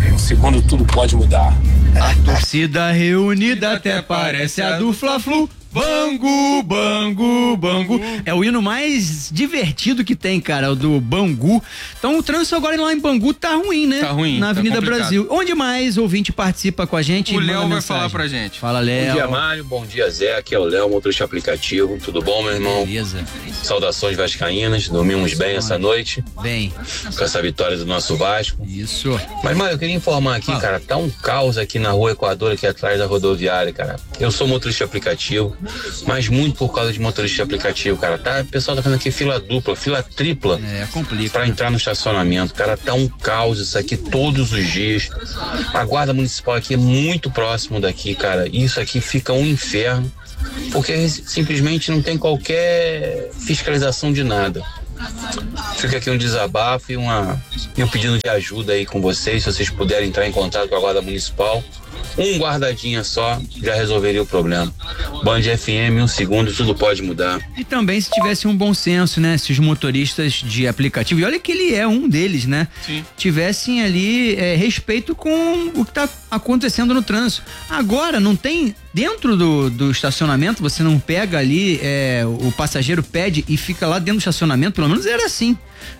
Um segundo tudo pode mudar. A torcida reunida até parece a do Fla-Flu. Bangu, Bangu, Bangu. É o hino mais divertido que tem, cara, o do Bangu. Então o trânsito agora lá em Bangu tá ruim, né? Tá ruim. Na Avenida complicado. Brasil. Onde mais ouvinte participa com a gente? O Léo vai falar pra gente. Fala, Léo. Bom dia, Mário. Bom dia, Zé. Aqui é o Léo, motorista aplicativo. Tudo bom, meu irmão? Beleza. Saudações vascaínas. Dormimos bem essa noite. Bem. Com essa vitória do nosso Vasco. Isso. Mas, Mário, eu queria informar aqui, cara, tá um caos aqui na rua Equador, aqui atrás da rodoviária, cara. Eu sou motorista aplicativo, mas muito por causa de motorista aplicativo, cara. Tá, o pessoal tá fazendo aqui fila dupla, fila tripla. Complica. Pra entrar no estacionamento, cara. Tá um caos isso aqui todos os dias. A guarda municipal aqui é muito próximo daqui, cara. Isso aqui fica um inferno, porque simplesmente não tem qualquer fiscalização de nada. Fica aqui um desabafo e um pedido de ajuda aí com vocês, se vocês puderem entrar em contato com a guarda municipal. Um guardadinha só já resolveria o problema. Band FM, um segundo, tudo pode mudar. E também se tivesse um bom senso, né? Se os motoristas de aplicativo, e olha que ele é um deles, né? Sim. Tivessem ali respeito com o que tá acontecendo no trânsito. Agora, não tem, dentro do estacionamento, você não pega ali, o passageiro pede e fica lá dentro do estacionamento, pelo menos era assim.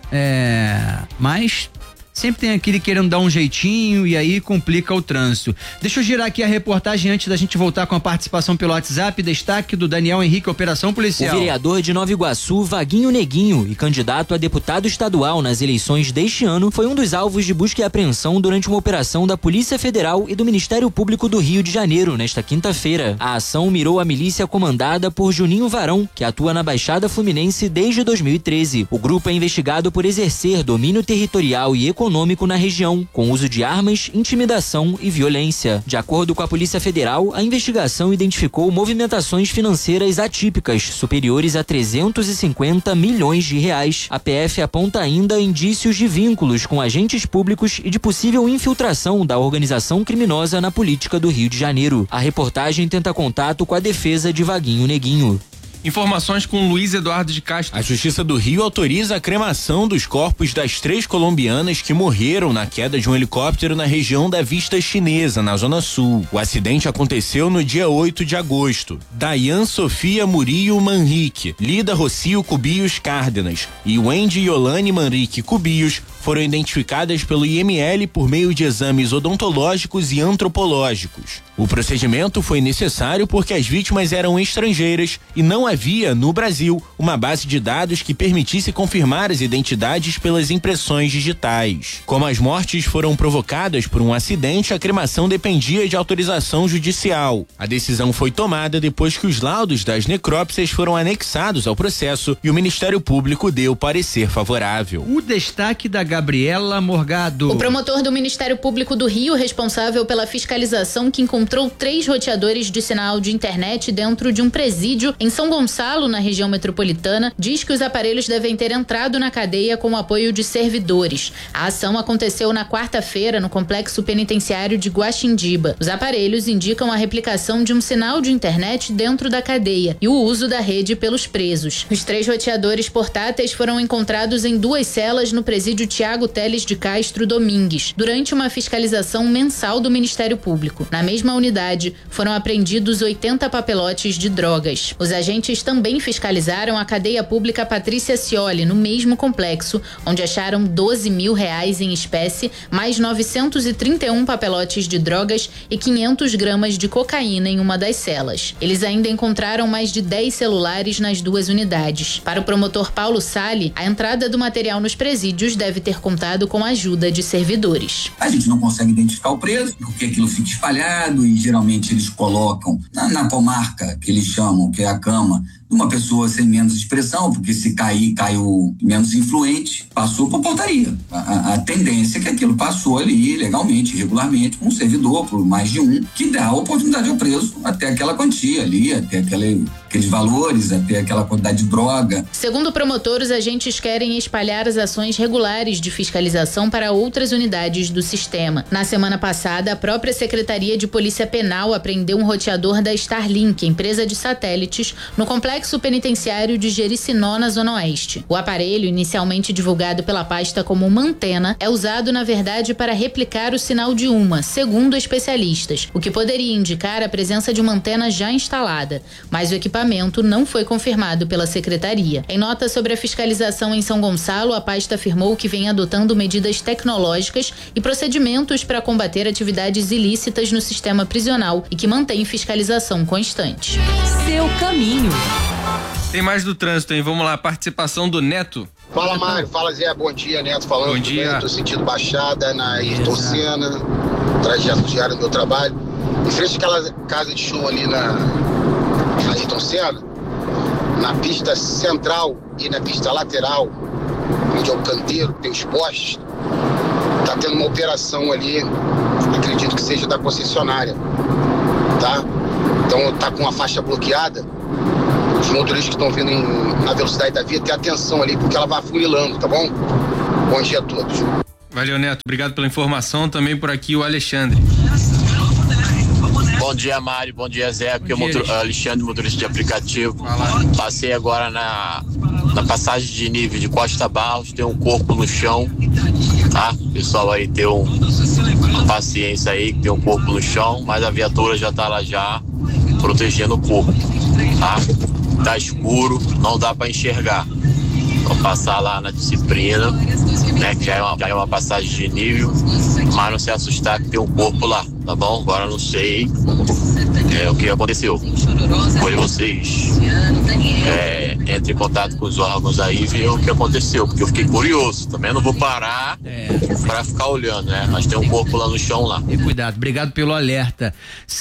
Mas sempre tem aquele querendo dar um jeitinho e aí complica o trânsito. Deixa eu girar aqui a reportagem antes da gente voltar com a participação pelo WhatsApp. Destaque do Daniel Henrique, Operação Policial. O vereador de Nova Iguaçu, Vaguinho Neguinho, e candidato a deputado estadual nas eleições deste ano, foi um dos alvos de busca e apreensão durante uma operação da Polícia Federal e do Ministério Público do Rio de Janeiro, nesta quinta-feira. A ação mirou a milícia comandada por Juninho Varão, que atua na Baixada Fluminense desde 2013. O grupo é investigado por exercer domínio territorial e econômico na região, com uso de armas, intimidação e violência. De acordo com a Polícia Federal, a investigação identificou movimentações financeiras atípicas, superiores a 350 milhões de reais. A PF aponta ainda indícios de vínculos com agentes públicos e de possível infiltração da organização criminosa na política do Rio de Janeiro. A reportagem tenta contato com a defesa de Vaguinho Neguinho. Informações com Luiz Eduardo de Castro. A Justiça do Rio autoriza a cremação dos corpos das 3 colombianas que morreram na queda de um helicóptero na região da Vista Chinesa, na Zona Sul. O acidente aconteceu no dia 8 de agosto. Dayan Sofia Murillo Manrique, Lida Rocio Cubios Cárdenas e Wendy Yolane Manrique Cubios foram identificadas pelo IML por meio de exames odontológicos e antropológicos. O procedimento foi necessário porque as vítimas eram estrangeiras e não havia, no Brasil, uma base de dados que permitisse confirmar as identidades pelas impressões digitais. Como as mortes foram provocadas por um acidente, a cremação dependia de autorização judicial. A decisão foi tomada depois que os laudos das necrópsias foram anexados ao processo e o Ministério Público deu parecer favorável. O destaque da Gabriela Morgado. O promotor do Ministério Público do Rio, responsável pela fiscalização que encontrou 3 roteadores de sinal de internet dentro de um presídio em São Gonçalo, na região metropolitana, diz que os aparelhos devem ter entrado na cadeia com o apoio de servidores. A ação aconteceu na quarta-feira no complexo penitenciário de Guaxindiba. Os aparelhos indicam a replicação de um sinal de internet dentro da cadeia e o uso da rede pelos presos. Os 3 roteadores portáteis foram encontrados em 2 celas no presídio Tiago Teles de Castro Domingues, durante uma fiscalização mensal do Ministério Público. Na mesma unidade, foram apreendidos 80 papelotes de drogas. Os agentes também fiscalizaram a cadeia pública Patrícia Scioli, no mesmo complexo, onde acharam R$12 mil em espécie, mais 931 papelotes de drogas e 500 gramas de cocaína em uma das celas. Eles ainda encontraram mais de 10 celulares nas 2 unidades. Para o promotor Paulo Sali, a entrada do material nos presídios deve ter contado com a ajuda de servidores. A gente não consegue identificar o preso, porque aquilo fica espalhado e geralmente eles colocam na comarca, que eles chamam, que é a cama, uma pessoa sem menos expressão, porque se cair, caiu menos influente, passou por portaria. A tendência é que aquilo passou ali legalmente, regularmente, com um servidor, por mais de um, que dá a oportunidade ao preso até aquela quantia ali, até aqueles valores, até aquela quantidade de droga. Segundo o promotor, os agentes querem espalhar as ações regulares de fiscalização para outras unidades do sistema. Na semana passada, a própria Secretaria de Polícia Penal apreendeu um roteador da Starlink, empresa de satélites, no complexo Complexo Penitenciário de Jericinó, na Zona Oeste. O aparelho, inicialmente divulgado pela pasta como uma antena, é usado, na verdade, para replicar o sinal de uma, segundo especialistas, o que poderia indicar a presença de uma antena já instalada, mas o equipamento não foi confirmado pela Secretaria. Em nota sobre a fiscalização em São Gonçalo, a pasta afirmou que vem adotando medidas tecnológicas e procedimentos para combater atividades ilícitas no sistema prisional e que mantém fiscalização constante. Seu caminho. Tem mais do trânsito, hein? Vamos lá, participação do Neto. Fala, Mário. Fala, Zé. Bom dia, Neto falando. Bom dia. Tô sentindo Baixada, na Ayrton Senna, trajeto diário do meu trabalho. Em frente àquela casa de show ali na Ayrton Senna, na pista central e na pista lateral, onde é o canteiro, tem os postes, tá tendo uma operação ali, acredito que seja da concessionária, tá? Então tá com a faixa bloqueada. Os motoristas que estão vindo na velocidade da via, tem atenção ali, porque ela vai afunilando, tá bom? Bom dia a todos. Valeu, Neto. Obrigado pela informação. Também por aqui o Alexandre. Bom dia, Mário. Bom dia, Zé. Aqui é o Alexandre, motorista de aplicativo. Passei agora na passagem de nível de Costa Barros, tem um corpo no chão, tá? O pessoal aí tem uma paciência aí, que tem um corpo no chão, mas a viatura já tá lá já, protegendo o corpo, tá? Tá escuro, não dá para enxergar. Vou passar lá na disciplina, né? Que já é uma passagem de nível, mas não se assustar que tem um corpo lá, tá bom? Agora não sei o que aconteceu. Foi vocês entre em contato com os órgãos aí e ver o que aconteceu, porque eu fiquei curioso. Também não vou parar para ficar olhando, né? Mas tem um corpo lá no chão lá. E cuidado, obrigado pelo alerta.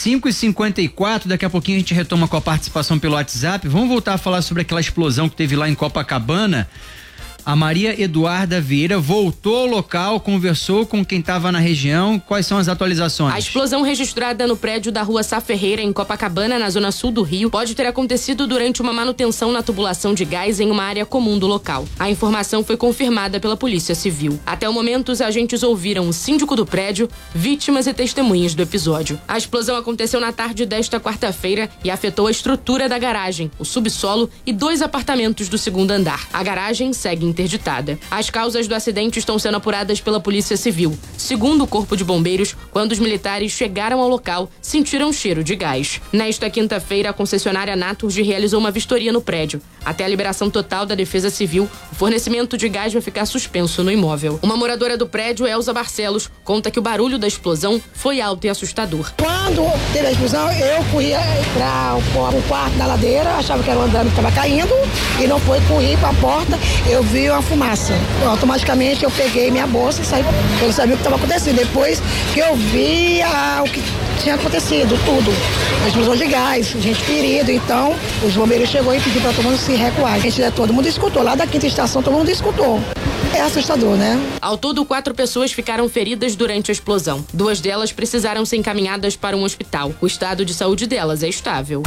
5h54, daqui a pouquinho a gente retoma com a participação pelo WhatsApp. Vamos voltar a falar sobre aquela explosão que teve lá em Copacabana. A Maria Eduarda Vieira voltou ao local, conversou com quem estava na região. Quais são as atualizações? A explosão registrada no prédio da Rua Sá Ferreira, em Copacabana, na zona sul do Rio, pode ter acontecido durante uma manutenção na tubulação de gás em uma área comum do local. A informação foi confirmada pela Polícia Civil. Até o momento, os agentes ouviram o síndico do prédio, vítimas e testemunhas do episódio. A explosão aconteceu na tarde desta quarta-feira e afetou a estrutura da garagem, o subsolo e 2 apartamentos do segundo andar. A garagem segue interditada. As causas do acidente estão sendo apuradas pela Polícia Civil. Segundo o Corpo de Bombeiros, quando os militares chegaram ao local, sentiram cheiro de gás. Nesta quinta-feira, a concessionária Naturgy realizou uma vistoria no prédio. Até a liberação total da Defesa Civil, o fornecimento de gás vai ficar suspenso no imóvel. Uma moradora do prédio, Elza Barcelos, conta que o barulho da explosão foi alto e assustador. Quando teve a explosão, eu corri para o quarto da ladeira, achava que era o andame que estava caindo, e não foi, corri para a porta, eu vi uma fumaça. Automaticamente eu peguei minha bolsa e saí, eu não sabia o que estava acontecendo. Depois que eu vi o que tinha acontecido, tudo. A explosão de gás, gente ferida, então os bombeiros chegou e pediu para todo mundo se recuar. A gente, todo mundo escutou, lá da quinta estação todo mundo escutou. É assustador, né? Ao todo, 4 pessoas ficaram feridas durante a explosão. 2 delas precisaram ser encaminhadas para um hospital. O estado de saúde delas é estável.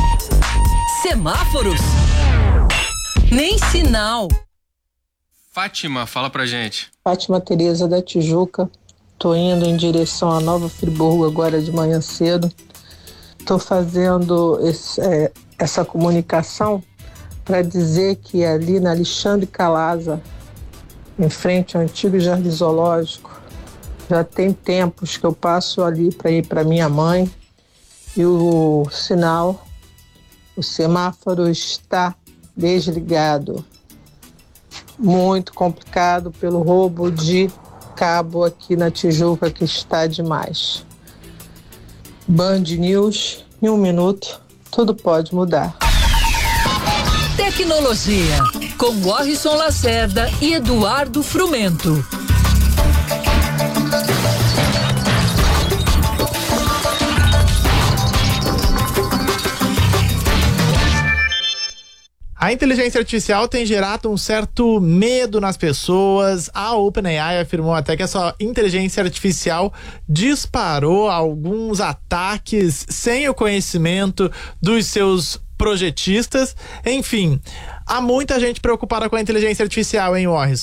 Semáforos. Nem sinal. Fátima, fala pra gente. Fátima Tereza da Tijuca. Tô indo em direção à Nova Friburgo agora de manhã cedo. Tô fazendo essa comunicação para dizer que ali na Alexandre Calaza, em frente ao antigo Jardim Zoológico, já tem tempos que eu passo ali para ir para minha mãe e o semáforo está desligado. Muito complicado pelo roubo de cabo aqui na Tijuca, que está demais. Band News, em 1 minuto, tudo pode mudar. Tecnologia, com Warrison Lacerda e Eduardo Frumento. A inteligência artificial tem gerado um certo medo nas pessoas. A OpenAI afirmou até que essa inteligência artificial disparou alguns ataques sem o conhecimento dos seus projetistas. Enfim, há muita gente preocupada com a inteligência artificial, hein, Warrison?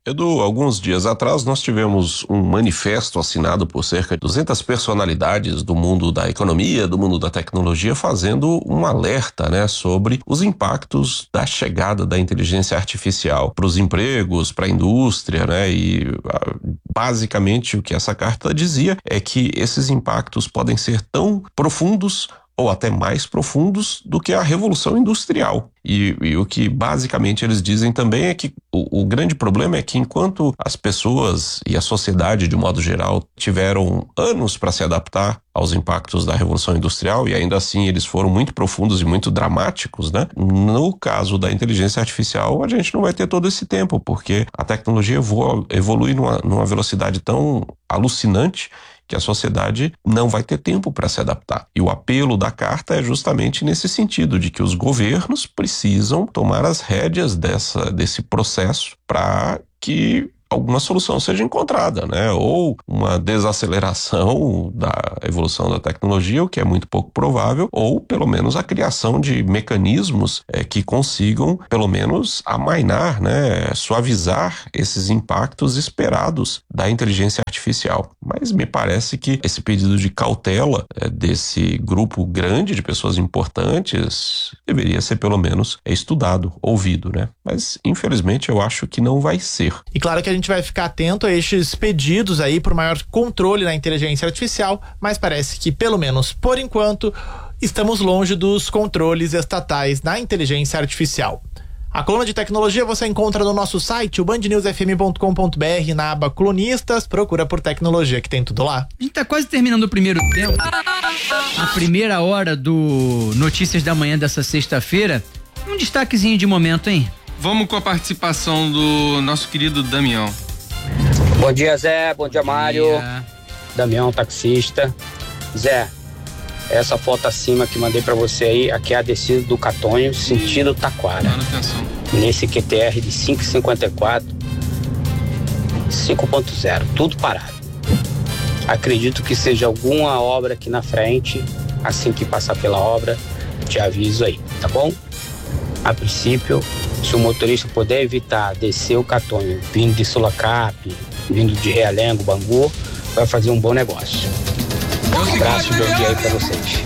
Edu, alguns dias atrás nós tivemos um manifesto assinado por cerca de 200 personalidades do mundo da economia, do mundo da tecnologia, fazendo um alerta, né, sobre os impactos da chegada da inteligência artificial para os empregos, para a indústria, né, e basicamente o que essa carta dizia é que esses impactos podem ser tão profundos ou até mais profundos do que a Revolução Industrial. E o que basicamente eles dizem também é que o grande problema é que enquanto as pessoas e a sociedade de modo geral tiveram anos para se adaptar aos impactos da Revolução Industrial, e ainda assim eles foram muito profundos e muito dramáticos, né? No caso da inteligência artificial, a gente não vai ter todo esse tempo, porque a tecnologia evolui numa velocidade tão alucinante que a sociedade não vai ter tempo para se adaptar. E o apelo da carta é justamente nesse sentido, de que os governos precisam tomar as rédeas desse processo para que alguma solução seja encontrada, né? Ou uma desaceleração da evolução da tecnologia, o que é muito pouco provável, ou pelo menos a criação de mecanismos que consigam, pelo menos, amainar, né? Suavizar esses impactos esperados da inteligência artificial. Mas me parece que esse pedido de cautela desse grupo grande de pessoas importantes deveria ser pelo menos estudado, ouvido, né? Mas infelizmente eu acho que não vai ser. E claro que a gente vai ficar atento a estes pedidos aí por maior controle da inteligência artificial, mas parece que pelo menos por enquanto estamos longe dos controles estatais da inteligência artificial. A coluna de tecnologia você encontra no nosso site, o bandnewsfm.com.br, na aba colunistas, procura por tecnologia que tem tudo lá. A gente tá quase terminando o primeiro tempo. A primeira hora do Notícias da Manhã dessa sexta-feira. Um destaquezinho de momento, hein? Vamos com a participação do nosso querido Damião. Bom dia, Zé. Bom dia, Mário. Damião, taxista. Zé, essa foto acima que mandei pra você aí, aqui é a descida do Catonho, sentido Taquara. Manutenção. Nesse QTR de 5,54, 5.0, tudo parado. Acredito que seja alguma obra aqui na frente. Assim que passar pela obra, te aviso aí, tá bom? A princípio, se o motorista puder evitar descer o Catonho vindo de Sulacap, vindo de Realengo, Bangu, vai fazer um bom negócio. Um abraço e bom dia aí pra vocês.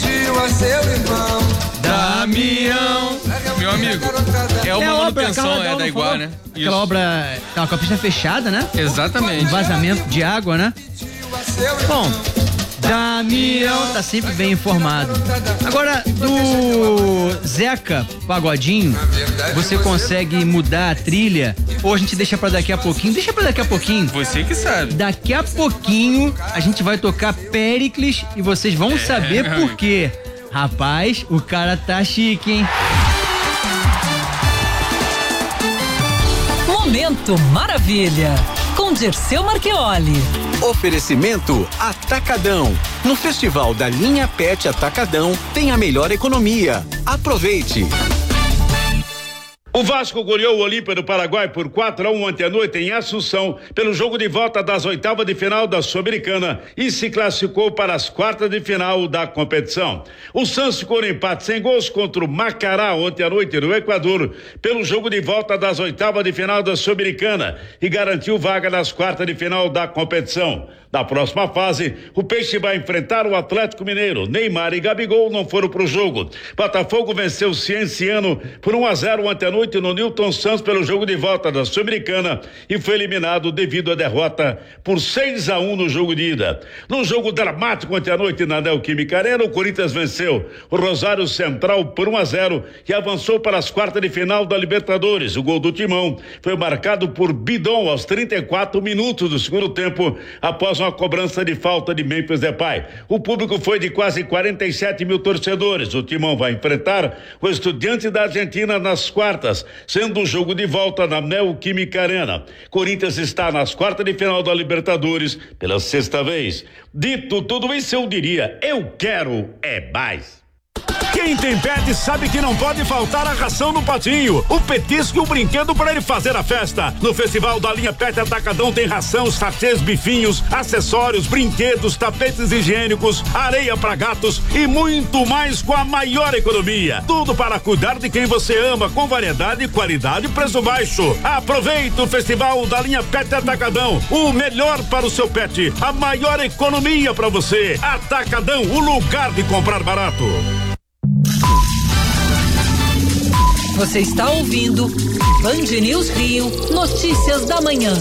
Damião, meu amigo, é uma manutenção, é da Iguá, né? Aquela obra tá com a pista fechada, né? Exatamente. Um vazamento de água, né? Bom, Damião tá sempre bem informado. Agora, do Zeca Pagodinho, você consegue mudar a trilha ou a gente deixa pra daqui a pouquinho? Deixa pra daqui a pouquinho. Você que sabe. Daqui a pouquinho a gente vai tocar Péricles e vocês vão saber por quê. Rapaz, o cara tá chique, hein? Momento Maravilha, com Dirceu Marchioli. Oferecimento Atacadão. No Festival da Linha Pet Atacadão tem a melhor economia. Aproveite. O Vasco goleou o Olímpia do Paraguai por 4-1 ontem à noite em Assunção, pelo jogo de volta das oitavas de final da Sul-Americana e se classificou para as quartas de final da competição. O Santos ficou no empate sem gols contra o Macará ontem à noite no Equador, pelo jogo de volta das oitavas de final da Sul-Americana e garantiu vaga nas quartas de final da competição. Na próxima fase, o Peixe vai enfrentar o Atlético Mineiro. Neymar e Gabigol não foram para o jogo. Botafogo venceu o Cienciano por 1-0 ontem à noite no Newton Santos pelo jogo de volta da Sul-Americana e foi eliminado devido à derrota por 6-1 no jogo de ida. No jogo dramático ontem à noite na Neoquímica Arena, o Corinthians venceu o Rosário Central por 1-0 e avançou para as quartas de final da Libertadores. O gol do Timão foi marcado por Bidon aos 34 minutos do segundo tempo, após uma cobrança de falta de Memphis Depay. O público foi de quase 47 mil torcedores. O Timão vai enfrentar o Estudiantes da Argentina nas quartas, sendo um jogo de volta na Neoquímica Arena. Corinthians está nas quartas de final da Libertadores pela sexta vez. Dito tudo isso, eu diria, eu quero é mais. Quem tem pet sabe que não pode faltar a ração no patinho, o petisco e o brinquedo para ele fazer a festa. No Festival da Linha Pet Atacadão tem ração, sachês, bifinhos, acessórios, brinquedos, tapetes higiênicos, areia para gatos e muito mais com a maior economia. Tudo para cuidar de quem você ama, com variedade, qualidade e preço baixo. Aproveita o Festival da Linha Pet Atacadão, o melhor para o seu pet, a maior economia para você. Atacadão, o lugar de comprar barato. Você está ouvindo Band News Rio, notícias da manhã.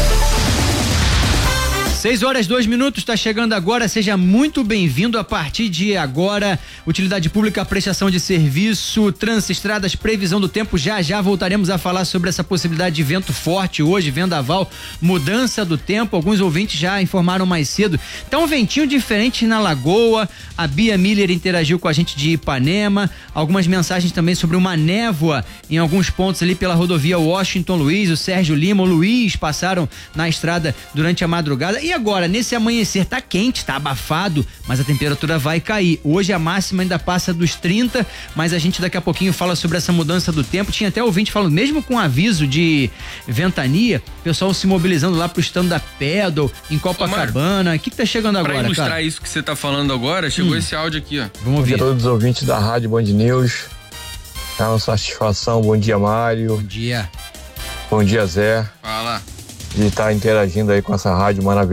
6h02, está chegando agora, seja muito bem-vindo. A partir de agora, utilidade pública, prestação de serviço, trânsito, estradas, previsão do tempo. Já voltaremos a falar sobre essa possibilidade de vento forte hoje, vendaval, mudança do tempo. Alguns ouvintes já informaram mais cedo. Tá um ventinho diferente na Lagoa. A Bia Miller interagiu com a gente de Ipanema. Algumas mensagens também sobre uma névoa em alguns pontos ali pela rodovia Washington Luiz. O Sérgio Lima, o Luiz passaram na estrada durante a madrugada. E agora, nesse amanhecer, tá quente, tá abafado, mas a temperatura vai cair. Hoje a máxima ainda passa dos 30, mas a gente daqui a pouquinho fala sobre essa mudança do tempo. Tinha até ouvinte falando, mesmo com aviso de ventania, pessoal se mobilizando lá pro stand da Pedal, em Copacabana. O que tá chegando agora, cara? Pra ilustrar cara? Isso que você tá falando agora, chegou esse áudio aqui, ó. Vamos ouvir. Bom dia a todos os ouvintes da Rádio Band News. É uma satisfação. Bom dia, Mário. Bom dia. Bom dia, Zé. Fala. De estar interagindo aí com essa rádio maravilhosa.